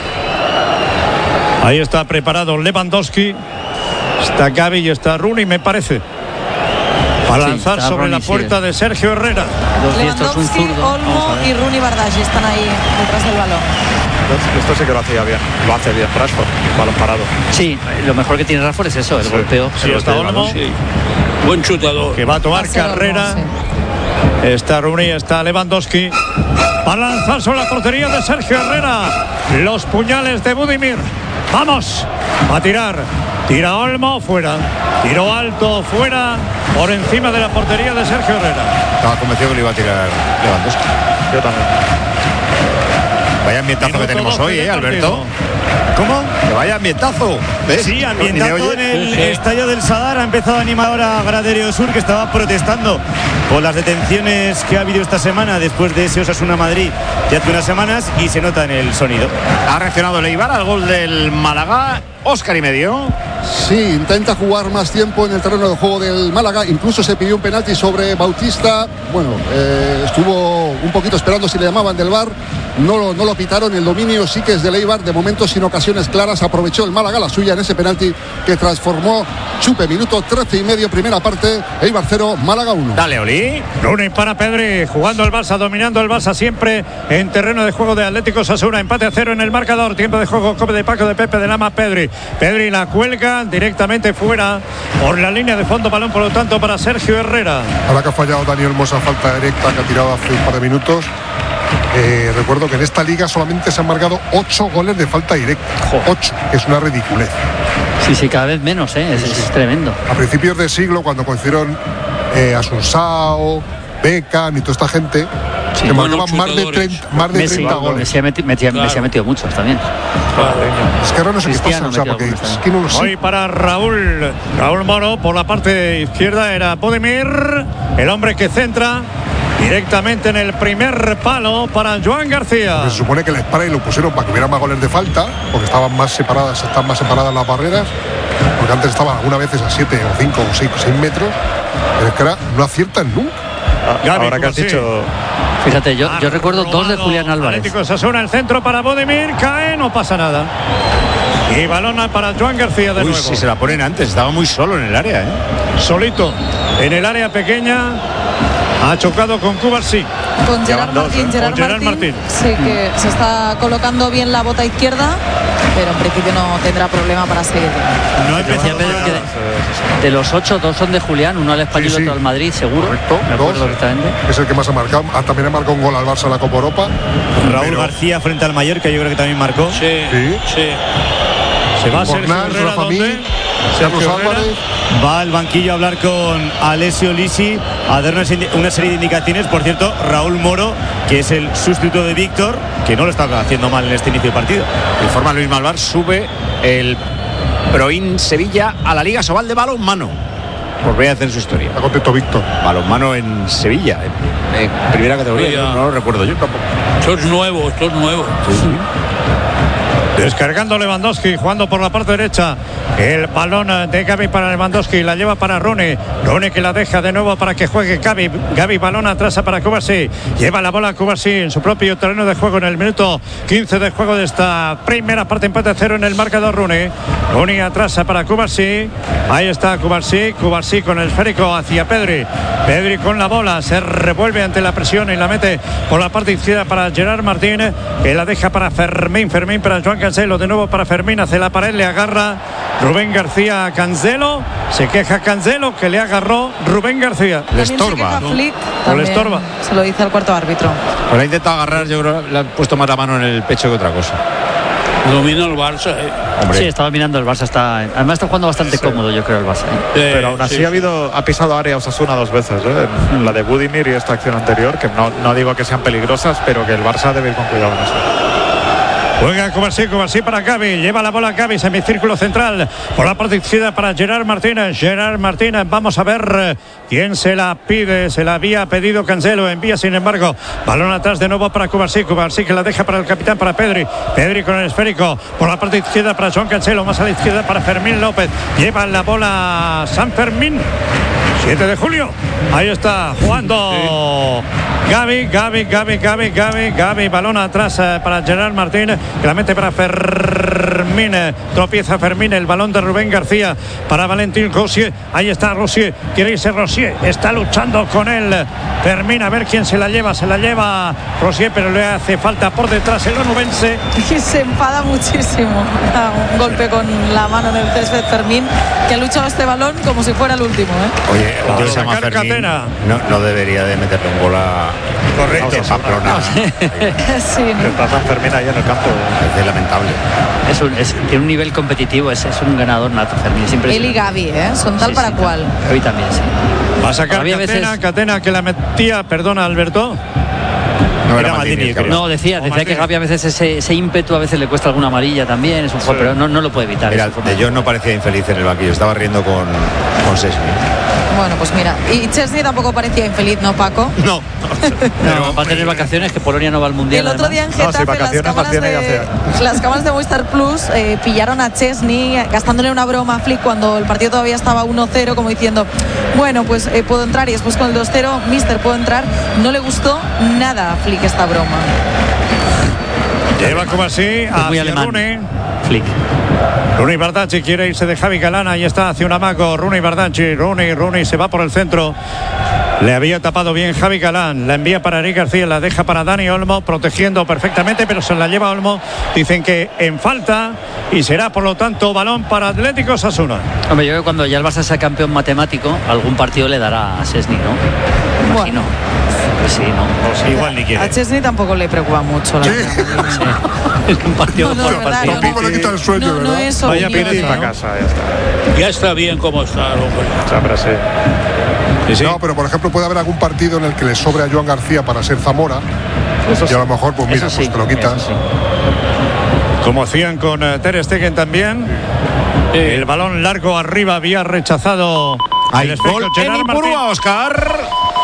Ahí está preparado Lewandowski. Está Gavi y está Rooney, me parece. Para lanzar sobre Rooney, la puerta de Sergio Herrera. Lewandowski, Olmo y Rooney Bardghji están ahí detrás del balón. Esto sí que lo hacía bien. Lo hace bien Rashford, balón parado. Sí, lo mejor que tiene Rashford es eso, el golpeo. Sí, está Olmo. Sí. Buen chutador. Que va a tomar carrera. Olmo, sí. Está Rooney, está Lewandowski. Para lanzar sobre la portería de Sergio Herrera. Los puñales de Budimir. Vamos a tirar. Tira Olmo, fuera. Tiro alto, fuera. Por encima de la portería de Sergio Herrera. Estaba convencido que le iba a tirar Lewandowski. Yo también. Vaya ambientazo que tenemos hoy, Alberto. ¿Cómo? Que vaya ambientazo. ¿Ves? Sí, ambientazo en el estadio del Sadar. Ha empezado a animar ahora Graderio Sur, que estaba protestando por las detenciones que ha habido esta semana después de ese Osasuna Madrid de hace unas semanas, y se nota en el sonido. Ha reaccionado Leibar al gol del Málaga. Óscar y medio. Sí, intenta jugar más tiempo en el terreno de juego del Málaga. Incluso se pidió un penalti sobre Bautista. Bueno, estuvo un poquito esperando si le llamaban del VAR. No lo pitaron. El dominio sí que es de Leibar. De momento, sin ocasiones claras, aprovechó el Málaga la suya en ese penalti que transformó Chupe. Minuto 13:30, primera parte. Eibar 0, Málaga 1. Dale, Oli. Rooney para Pedri, jugando el Barça, dominando el Barça siempre en terreno de juego de Atlético Osasuna. Empate a 0 en el marcador. Tiempo de juego, Cope de Paco, de Pepe, de Lama, Pedri. Pedri la cuelga directamente fuera por la línea de fondo, balón por lo tanto para Sergio Herrera. Ahora que ha fallado Daniel Mosa, falta directa que ha tirado hace un par de minutos. Recuerdo que en esta liga solamente se han marcado 8 goles de falta directa. 8, que es una ridiculez. Sí, cada vez menos, es tremendo. A principios del siglo, cuando conocieron Asunsao, Beckham y toda esta gente, que marcaban más de 30 goles. Messi ha metido muchos también. Es que ahora no sé qué pasa, porque es que no lo sé. Hoy para Raúl Moro, por la parte izquierda era Budimir, el hombre que centra directamente en el primer palo para Joan García. Porque se supone que el Spray lo pusieron para que hubiera más goles de falta, porque están más separadas las barreras, porque antes estaban algunas veces a 7 o 5 o 6 metros, pero es que ahora no aciertan nunca. Ahora que has dicho... Fíjate, yo recuerdo 2 de Julián Álvarez. Atlético Osasuna, el centro para Budimir, cae, no pasa nada. Y balona para Joan García de nuevo. Si se la ponen antes, estaba muy solo en el área, Solito, en el área pequeña. Ha chocado con Cubarsí. Con Gerard Martín. Sí, que se está colocando bien la bota izquierda, pero en principio no tendrá problema para seguir. No decía Pedro que de los 8, 2 son de Julián, uno al Español y otro al Madrid, seguro. Correcto, me acuerdo perfectamente. Es el que más ha marcado. También ha marcado un gol al Barça en la Copa Europa. Raúl García frente al Mallorca, yo creo que también marcó. Sí. Se va a Sergio Herrera, ¿dónde? Sergio Álvarez va al banquillo a hablar con Alessio Lisi, a dar una serie de indicaciones. Por cierto, Raúl Moro, que es el sustituto de Víctor, que no lo está haciendo mal en este inicio de partido. Informa Luis Malvar, sube el Proin Sevilla a la Liga Sobal de balonmano. Por primera vez en su historia. Está contento Víctor. Balonmano en Sevilla, en primera categoría. No lo recuerdo yo tampoco. Esto es nuevo. Sí. Descargando Lewandowski, jugando por la parte derecha. El balón de Gavi para Lewandowski, la lleva para Rooney. Rooney que la deja de nuevo para que juegue Gavi. Gavi, balón atrás para Kovacic. Lleva la bola Kovacic en su propio terreno de juego en el minuto 15 de juego de esta primera parte. Empate 0 en el marcador. Rooney atrás para Kovacic. Ahí está Kovacic. Kovacic con el esférico hacia Pedri. Pedri con la bola. Se revuelve ante la presión y la mete por la parte izquierda para Gerard Martín, que la deja para Fermín. Fermín para Joan Cancelo. De nuevo para Fermín. Hace la pared. Le agarra Rubén García a Cancelo. Se queja Cancelo que le agarró Rubén García. Le estorba. O le estorba. Se lo dice al cuarto árbitro. Pues ha intentado agarrar, yo creo que le ha puesto más la mano en el pecho que otra cosa. Domina el Barça. Hombre. Sí, está dominando el Barça. Además está jugando bastante cómodo, yo creo, el Barça. Pero aún así ha pisado área Osasuna 2 veces, en la de Budimir y esta acción anterior, que no digo que sean peligrosas, pero que el Barça debe ir con cuidado en eso. Juega Kovacic para Gavi, lleva la bola Gavi, semicírculo central, por la parte izquierda para Gerard Martínez. Gerard Martínez, vamos a ver quién se la pide. Se la había pedido Cancelo, envía sin embargo balón atrás de nuevo para Kovacic que la deja para el capitán, para Pedri con el esférico, por la parte izquierda para Joan Cancelo, más a la izquierda para Fermín López. Lleva la bola San Fermín. 7 de julio, ahí está jugando Gavi, balón atrás para Gerard Martín, que la mete para Fermín, tropieza Fermín, el balón de Rubén García para Valentín Rosier. Ahí está Rosier, quiere irse Rosier, está luchando con él Fermín, a ver quién se la lleva Rosier, pero le hace falta por detrás el onubense. Y se enfada muchísimo, un golpe con la mano en el césped Fermín, que ha luchado este balón como si fuera el último, Oye, yo se llama Fermín, no debería de meterle un gol a Pamplona. Sí, ¿no? Está San Fermín ahí en el campo. Es lamentable. Tiene un nivel competitivo, es un ganador nato, Fermín. Él y Gavi, son tal para cual. Hoy también, sí. Va a sacar Catena que la metía, perdona Alberto. Decía que Gavi a veces ese ímpetu a veces le cuesta alguna amarilla también, es un juego, pero no lo puede evitar. Mira, De Jong no parecía infeliz en el banquillo, estaba riendo con Szczęsny. Bueno, pues mira, y Szczęsny tampoco parecía infeliz, ¿no, Paco? No. Pero va a tener vacaciones, que Polonia no va al Mundial. El otro día en Getafe las cámaras de Movistar Plus pillaron a Szczęsny gastándole una broma a Flick cuando el partido todavía estaba 1-0, como diciendo, bueno, pues puedo entrar, y después con el 2-0, mister, puedo entrar. No le gustó nada a Flick esta broma. Lleva como así a Rooney. Flick. Rooney Bardacci quiere irse de Javi Galán. Ahí está, hacia un amago. Rooney Bardacci. Rooney se va por el centro. Le había tapado bien Javi Galán. La envía para Eric García. La deja para Dani Olmo, protegiendo perfectamente, pero se la lleva Olmo. Dicen que en falta y será, por lo tanto, balón para Atlético Osasuna. Hombre, yo creo que cuando ya el Barça sea campeón matemático, algún partido le dará a Szczęsny, ¿no? Imagino. Pues sí, ¿no? Igual ni quiere. A Szczęsny tampoco le preocupa mucho la un partido por partido. Tampoco le quita el sueño, ¿verdad? No es Vaya Piti para ¿no? casa, ya está. Ya está bien como está, hombre. Sí. No, pero por ejemplo puede haber algún partido en el que le sobre a Joan García para ser Zamora. Y a lo mejor, pues mira, pues te lo quitas. Sí. Como hacían con Ter Stegen también. El balón largo arriba había rechazado. Hay gol en Ipurúa, Óscar.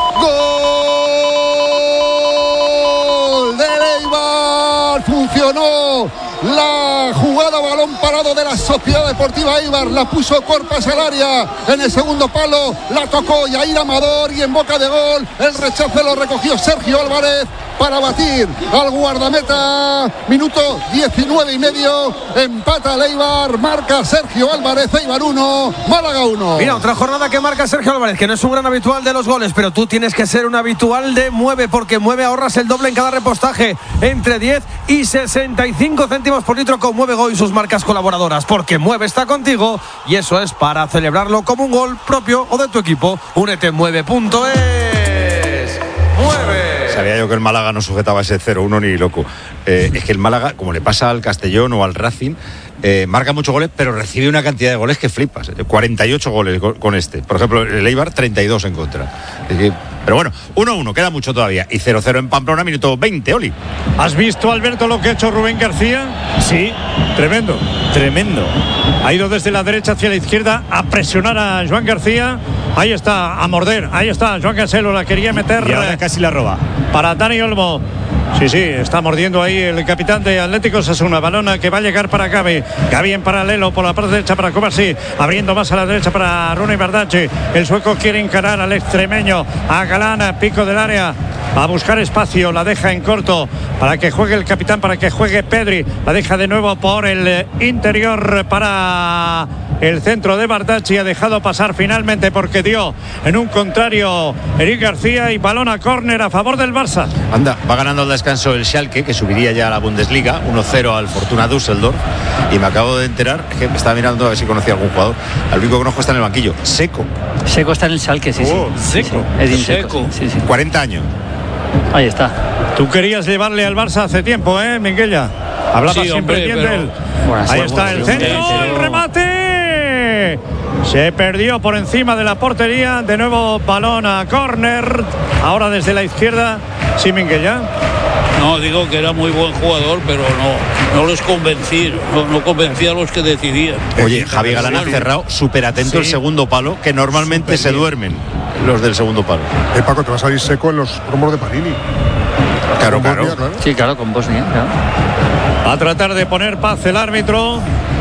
¡Gol de Eibar! Funcionó la jugada, balón parado de la Sociedad Deportiva Eibar, la puso Corpas al área, en el segundo palo la tocó Yair Amador y en boca de gol el rechace lo recogió Sergio Álvarez para batir al guardameta. Minuto 19 y medio, empata el Eibar, marca Sergio Álvarez. Eibar 1, Málaga 1. Mira, otra jornada que marca Sergio Álvarez, que no es un gran habitual de los goles, pero tú tienes que ser un habitual de Mueve, porque Mueve ahorras el doble en cada repostaje, entre 10 y 65 céntimos por litro con Mueve Go y sus marcas colaboradoras, porque Mueve está contigo y eso es para celebrarlo como un gol propio o de tu equipo. Únete en mueve.es. Mueve. Sabía yo que el Málaga no sujetaba ese 0-1 ni loco. Es que el Málaga, como le pasa al Castellón o al Racing, marca muchos goles, pero recibe una cantidad de goles que flipas. 48 goles con este. Por ejemplo, el Eibar, 32 en contra. Pero bueno, 1-1, queda mucho todavía. Y 0-0 en Pamplona, minuto 20, Oli. ¿Has visto, Alberto, lo que ha hecho Rubén García? Sí, tremendo. Ha ido desde la derecha hacia la izquierda a presionar a Joan García. Ahí está, a morder. Ahí está, Joan Cancelo la quería meter. Y ahora casi la roba. Para Dani Olmo. Sí, está mordiendo ahí el capitán de Atlético Osasuna. Balón que va a llegar para Gavi. Gavi en paralelo por la parte derecha para Kovacic, abriendo más a la derecha para Rune Bardacci. El sueco quiere encarar al extremeño, a Galán, pico del área. Va a buscar espacio, la deja en corto para que juegue el capitán, para que juegue Pedri. La deja de nuevo por el interior para el centro de Bardacci. Ha dejado pasar finalmente porque dio en un contrario Eric García y balón a córner a favor del Barça. Anda, va ganando el descanso el Schalke, que subiría ya a la Bundesliga, 1-0 al Fortuna Düsseldorf. Y me acabo de enterar, que me estaba mirando a ver si conocía algún jugador. Al único que conozco está en el banquillo, Seco. Seco está en el Schalke, sí. Seco. Edin Seco. Sí. 40 años. Ahí está. Tú querías llevarle al Barça hace tiempo, Minguella. Hablaba siempre bien de él. Ahí está el centro, el remate. Se perdió por encima de la portería. De nuevo balón a córner. Ahora desde la izquierda. Sí, Minguella. No, digo que era muy buen jugador, pero no les convencí, no convencía a los que decidían. Oye, Javi Galán ha cerrado súper atento el segundo palo, que normalmente se duermen los del segundo palo. Paco, te va a salir Seco en los promos de Panini. Claro. Sí, claro, con Bosnia, claro. A tratar de poner paz el árbitro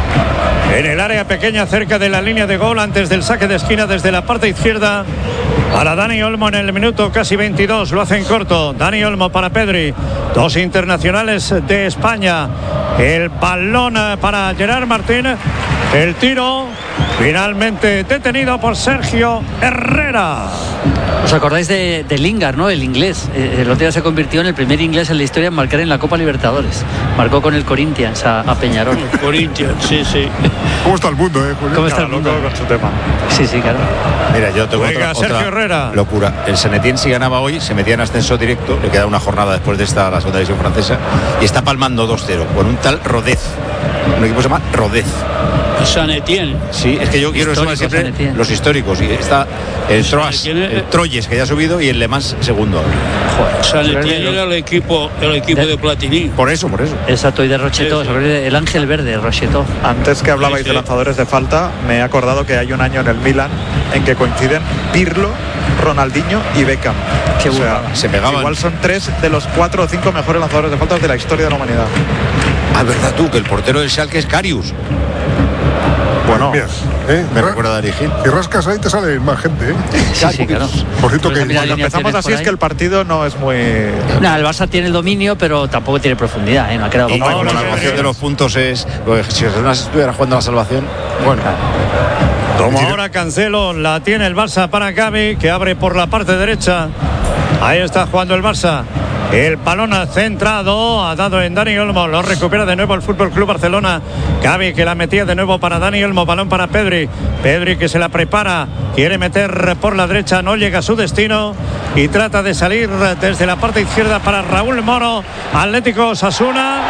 en el área pequeña cerca de la línea de gol antes del saque de esquina desde la parte izquierda para Dani Olmo en el minuto casi 22. Lo hacen corto. Dani Olmo para Pedri. Dos internacionales de España. El balón para Gerard Martín. El tiro finalmente detenido por Sergio Herrera. ¿Os acordáis de Lingard, no? El inglés. El otro día se convirtió en el primer inglés en la historia en marcar en la Copa Libertadores. Marcó con el Corinthians a Peñarol. Corinthians, sí. ¿Cómo está el mundo, Julio? ¿Cómo está el mundo? Con su tema. Sí, claro. Mira, yo tengo Sergio Herrera. Locura. El Saint-Étienne, si ganaba hoy, se metía en ascenso directo. Le queda una jornada después de esta, la segunda división francesa. Y está palmando 2-0 con un tal Rodez. Un equipo se llama Rodez. Saint-Étienne. Sí, es que yo quiero sumar siempre los históricos. Y está el Troyes, el Troyes, que ya ha subido, y el Le Mans segundo. Saint-Étienne era el equipo de Platini. Por eso. Exacto, y de Rochetó, sobre el ángel verde, Rochetó. Antes que hablabais de lanzadores de falta, me he acordado que hay un año en el Milan en que coinciden Pirlo, Ronaldinho y Beckham. O sea, se pegaban. Igual son 3 de los 4 o 5 mejores lanzadores de faltas de la historia de la humanidad. Ah, verdad tú, que el portero del Schalke es Karius. Bueno, me recuerda a Dari Gil. Si rascas ahí te sale más gente, Sí, claro. Por cierto, que cuando empezamos así es que el partido no es muy... El Barça tiene el dominio, pero tampoco tiene profundidad, No ha quedado como la ecuación de los puntos es... Si Jonas estuviera jugando la salvación... Bueno. Como ahora Cancelo, la tiene el Barça para Gavi, que abre por la parte derecha. Ahí está jugando el Barça. El balón centrado, ha dado en Dani Olmo, lo recupera de nuevo el Fútbol Club Barcelona. Gavi, que la metía de nuevo para Dani Olmo, balón para Pedri. Pedri, que se la prepara, quiere meter por la derecha, no llega a su destino y trata de salir desde la parte izquierda para Raúl Moro. Atlético Osasuna.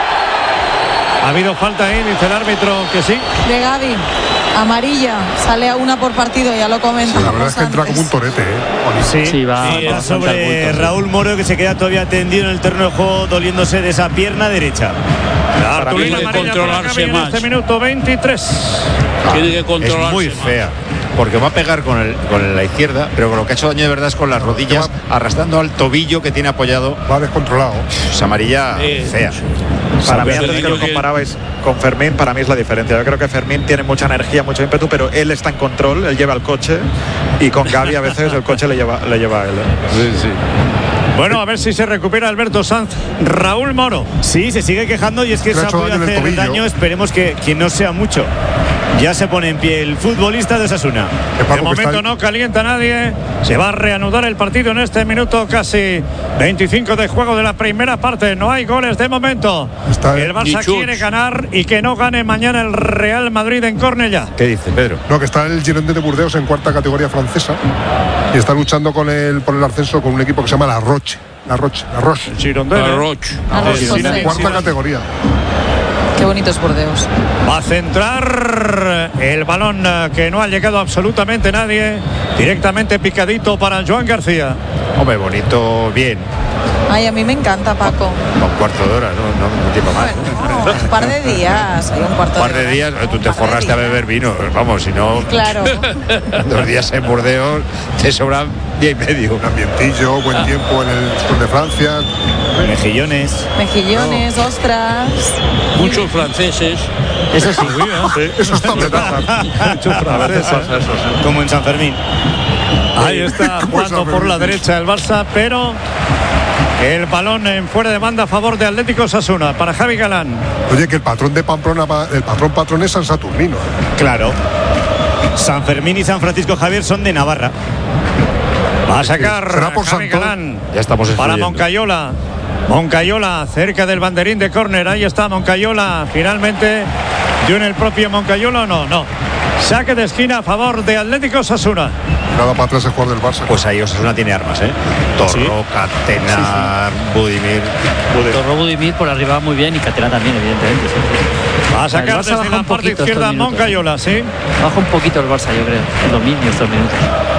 Ha habido falta ahí, dice el árbitro que sí. De Gavi, amarilla, sale a una por partido, ya lo comentamos. La verdad es que entra como un torete, Sí, va sobre Raúl Moro, que se queda todavía tendido en el terreno de juego, doliéndose de esa pierna derecha. La cartulina amarilla para Gavi en este minuto 23. Tiene que controlarse. Es muy fea. Porque va a pegar con la izquierda, pero con lo que ha hecho daño de verdad es con las rodillas, arrastrando al tobillo que tiene apoyado. Va descontrolado. Es amarilla fea. Para mí, antes que lo comparabais con Fermín, para mí es la diferencia. Yo creo que Fermín tiene mucha energía, mucho ímpetu, pero él está en control, él lleva el coche, y con Gavi a veces el coche le lleva a él. Sí. Bueno, a ver si se recupera Alberto Sanz. Raúl Moro. Sí, se sigue quejando y es que se ha podido hacer daño. Esperemos que no sea mucho. Ya se pone en pie el futbolista de Osasuna. De momento no calienta nadie. Se va a reanudar el partido en este minuto casi 25 de juego de la primera parte. No hay goles de momento. El Barça quiere ganar y que no gane mañana el Real Madrid en Cornellá. ¿Qué dice Pedro? No, que está el Girondins de Burdeos en cuarta categoría francesa y está luchando por el ascenso con un equipo que se llama La Roche. El Girondins. En cuarta categoría. Qué bonito es Burdeos. Va a centrar el balón que no ha llegado absolutamente nadie. Directamente picadito para Joan García. Hombre, bonito, bien. Ay, a mí me encanta, Paco. Un cuarto de hora, no un tiempo más. Bueno, un par de días. Hay un par de días, tú te forraste a beber vino. Vamos, si no. Claro. 2 días en Burdeos te sobran día y medio. Un ambientillo, buen tiempo en el sur de Francia. Mejillones. Mejillones, ostras. Muchos franceses. Eso sí. Eso está verdad. Muchos franceses, como en San Fermín. Ahí está jugando por la derecha el Barça, pero el balón en fuera de banda a favor de Atlético Osasuna para Javi Galán. Oye, que el patrón de Pamplona, el patrón es San Saturnino. Claro. San Fermín y San Francisco Javier son de Navarra. Va a sacar ¿Será por Javi Santón? Galán Ya estamos para excluyendo. Moncayola. Moncayola cerca del banderín de córner. Ahí está Moncayola. Finalmente dio en el propio Moncayola o no. Saque de esquina a favor de Atlético Osasuna. Nada para atrás el jugador del Barça. Pues ahí Osasuna tiene armas, ¿eh? Torro, Sí. Catena, Budimir. Torro Budimir por arriba muy bien y Catena también, evidentemente. Sí. Va a sacar El Barça desde baja la un parte poquito izquierda estos minutos. Moncayola, sí. Baja un poquito el Barça, yo creo, en los mismos estos minutos.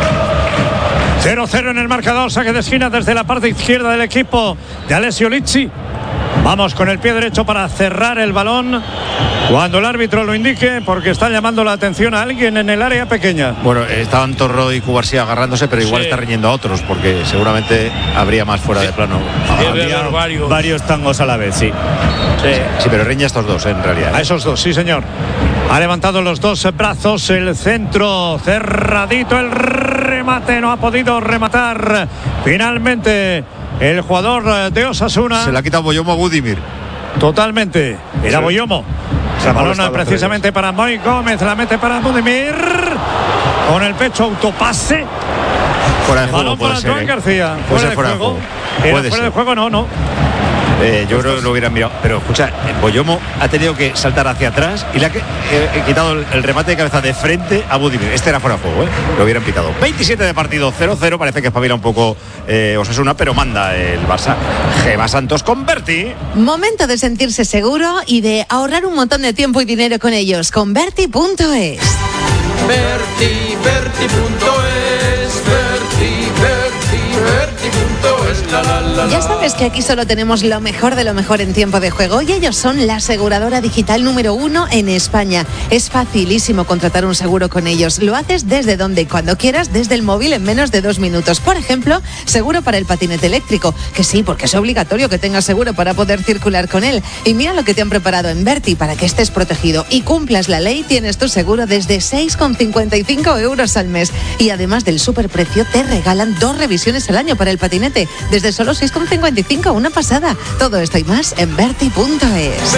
0-0 en el marcador, saque de esquina desde la parte izquierda del equipo de Alessio Lizzi. Vamos con el pie derecho para cerrar el balón cuando el árbitro lo indique, porque está llamando la atención a alguien en el área pequeña. Bueno, estaban Torro y Cubarsía agarrándose, pero igual Sí. está riñendo a otros, porque seguramente habría más fuera de plano. Debe haber varios. Tangos a la vez, sí. Sí, pero riña a estos dos, en realidad. A esos dos, sí señor. Ha levantado los dos brazos, el centro cerradito, el remate, no ha podido rematar finalmente el jugador de Osasuna. Se la ha quitado Boyomo a Budimir. Totalmente. Era Sí. Boyomo. Se ha Balón molestado precisamente para Moy Gómez, la mete para Budimir. Con el pecho autopase. Fuera de juego Balón puede para ser, Joan ¿eh? García. Puede ser Fuera de juego. Era Puede fuera de ser. juego, no. Yo creo que lo hubieran mirado. Pero escucha, Boyomo ha tenido que saltar hacia atrás y le ha quitado el remate de cabeza de frente a Budimir. Este era fuera de juego, ¿eh? Lo hubieran pitado. 27 de partido, 0-0. Parece que espabila un poco Osasuna, pero manda el Barça. Gema Santos con Berti. Momento de sentirse seguro y de ahorrar un montón de tiempo y dinero con ellos. Con Berti.es. Ya sabes que aquí solo tenemos lo mejor de lo mejor en tiempo de juego y ellos son la aseguradora digital número 1 en España. Es facilísimo contratar un seguro con ellos. Lo haces desde donde y cuando quieras, desde el móvil en menos de 2 minutos. Por ejemplo, seguro para el patinete eléctrico, que sí, porque es obligatorio que tengas seguro para poder circular con él. Y mira lo que te han preparado en Berti para que estés protegido y cumplas la ley. Tienes tu seguro desde 6,55 euros al mes. Y además del superprecio, te regalan 2 revisiones al año para el patinete. Desde solo 6,55, una pasada. Todo esto y más en Berti.es.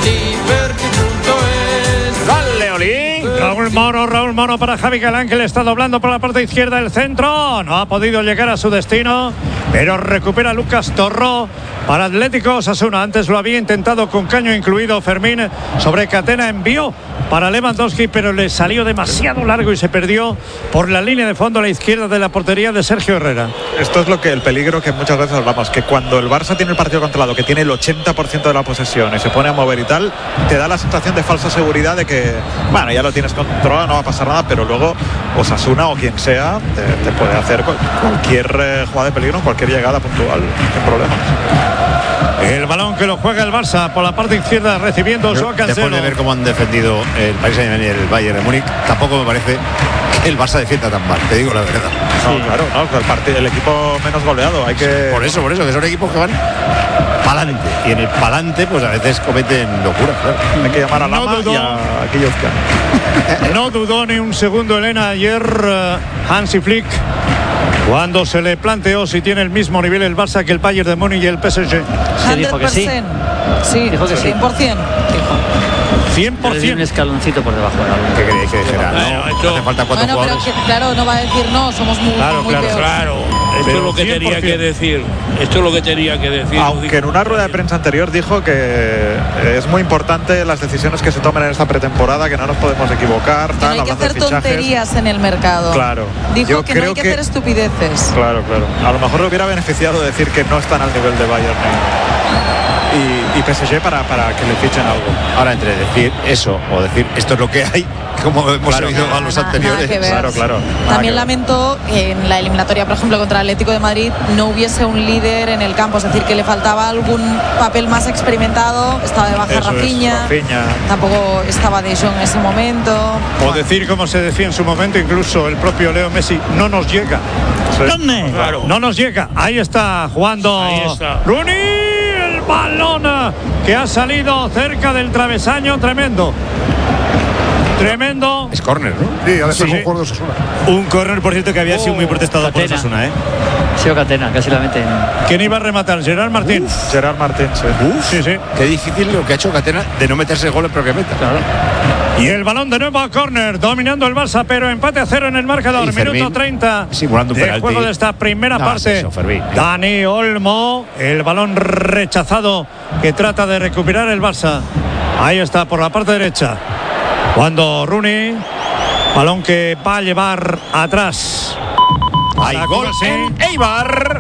¡Dale, Oli! Raúl Moro para Javi Galán, que le está doblando por la parte izquierda del centro. No ha podido llegar a su destino, pero recupera Lucas Torro para Atlético Osasuna. Antes lo había intentado con caño incluido Fermín sobre Catena, envió para Lewandowski, pero le salió demasiado largo y se perdió por la línea de fondo a la izquierda de la portería de Sergio Herrera. Esto es el peligro que muchas veces hablamos, que cuando el Barça tiene el partido controlado, que tiene el 80% de la posesión y se pone a mover y tal, te da la sensación de falsa seguridad de que, bueno, ya lo tienes controlado, no va a pasar nada, pero luego Osasuna o quien sea te puede hacer cualquier jugada de peligro, cualquier llegada puntual, sin problemas. El balón que lo juega el Barça por la parte izquierda, recibiendo Joao Cancelo. Después de ver cómo han defendido el Paris Saint-Germain y el Bayern de Múnich, tampoco me parece que el Barça defienda tan mal, te digo la verdad. No, claro, no, el equipo menos goleado, hay que... Por eso, que son equipos que van pa'lante. Y en el pa'lante, pues a veces cometen locuras, claro. Hay que llamar a Lama y a Kijowska. No dudó ni un segundo Elena ayer Hansi Flick cuando se le planteó si tiene el mismo nivel el Barça que el Bayern de Múnich y el PSG. Se dijo que sí. Sí, Dijo que sí. 100%. 100%. Un escaloncito por debajo. ¿Qué queréis que dijera? No hace falta 4 Bueno, pero jugadores. claro, no va a decir no, somos muy peores. Claro, esto es lo que tenía que decir. Esto es lo que tenía que decir. Aunque en una rueda de prensa anterior dijo que es muy importante las decisiones que se tomen en esta pretemporada, que no nos podemos equivocar, Que no hay que hablando de hacer fichajes. tonterías en el mercado. Claro. Dijo Yo que no hay creo que hacer estupideces. Claro. A lo mejor le hubiera beneficiado decir que no están al nivel de Bayern y PSG para que le fichen algo. Ahora, entre decir eso o decir esto es lo que hay, como hemos oído a los anteriores. Claro. También lamento que en la eliminatoria, por ejemplo, contra el Atlético de Madrid no hubiese un líder en el campo, es decir, que le faltaba algún papel más experimentado. Estaba de baja Rafinha, tampoco estaba De Jong en ese momento. O decir, como se decía en su momento, incluso el propio Leo Messi, no nos llega. Claro. No nos llega. Ahí está jugando Rooney, el balón que ha salido cerca del travesaño, tremendo. Es córner, ¿no? Sí, ha de ser un jugador de Osasuna. Un córner, por cierto, que había sido muy protestado por Osasuna, ¿eh? Sí, Catena, casi la meten. ¿Quién iba a rematar? Gerard Martín. Gerard Martín, sí. Qué difícil lo que ha hecho Catena de no meterse gol en propia meta. Claro. Y el balón de nuevo a córner, dominando el Barça, pero empate a 0 en el marcador. Minuto 30 simulando un de penalti. juego de esta primera parte. Dani Olmo, el balón rechazado que trata de recuperar el Barça. Ahí está, por la parte derecha. Cuando Rooney, balón que va a llevar atrás. Hay gol en Eibar.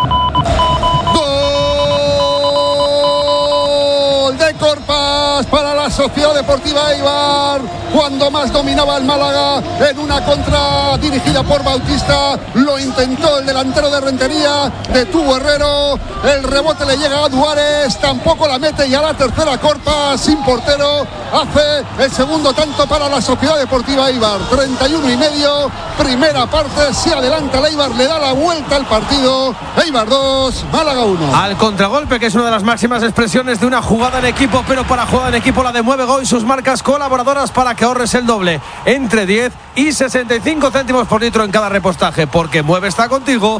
Gol de Corpas para la Sociedad Deportiva Eibar, cuando más dominaba el Málaga en una contra dirigida por Bautista. Lo intentó el delantero de Rentería, detuvo Herrero, el rebote le llega a Duárez, tampoco la mete, y a la tercera Corpas, sin portero, hace el segundo tanto para la Sociedad Deportiva Eibar. 31:30, primera parte, se adelanta el Eibar, le da la vuelta al partido. Eibar 2, Málaga 1. Al contragolpe, que es una de las máximas expresiones de una jugada en equipo, pero para jugada en equipo la de Mueve Go y sus marcas colaboradoras para que ahorres el doble, entre 10 y 65 céntimos por litro en cada repostaje, porque Mueve está contigo.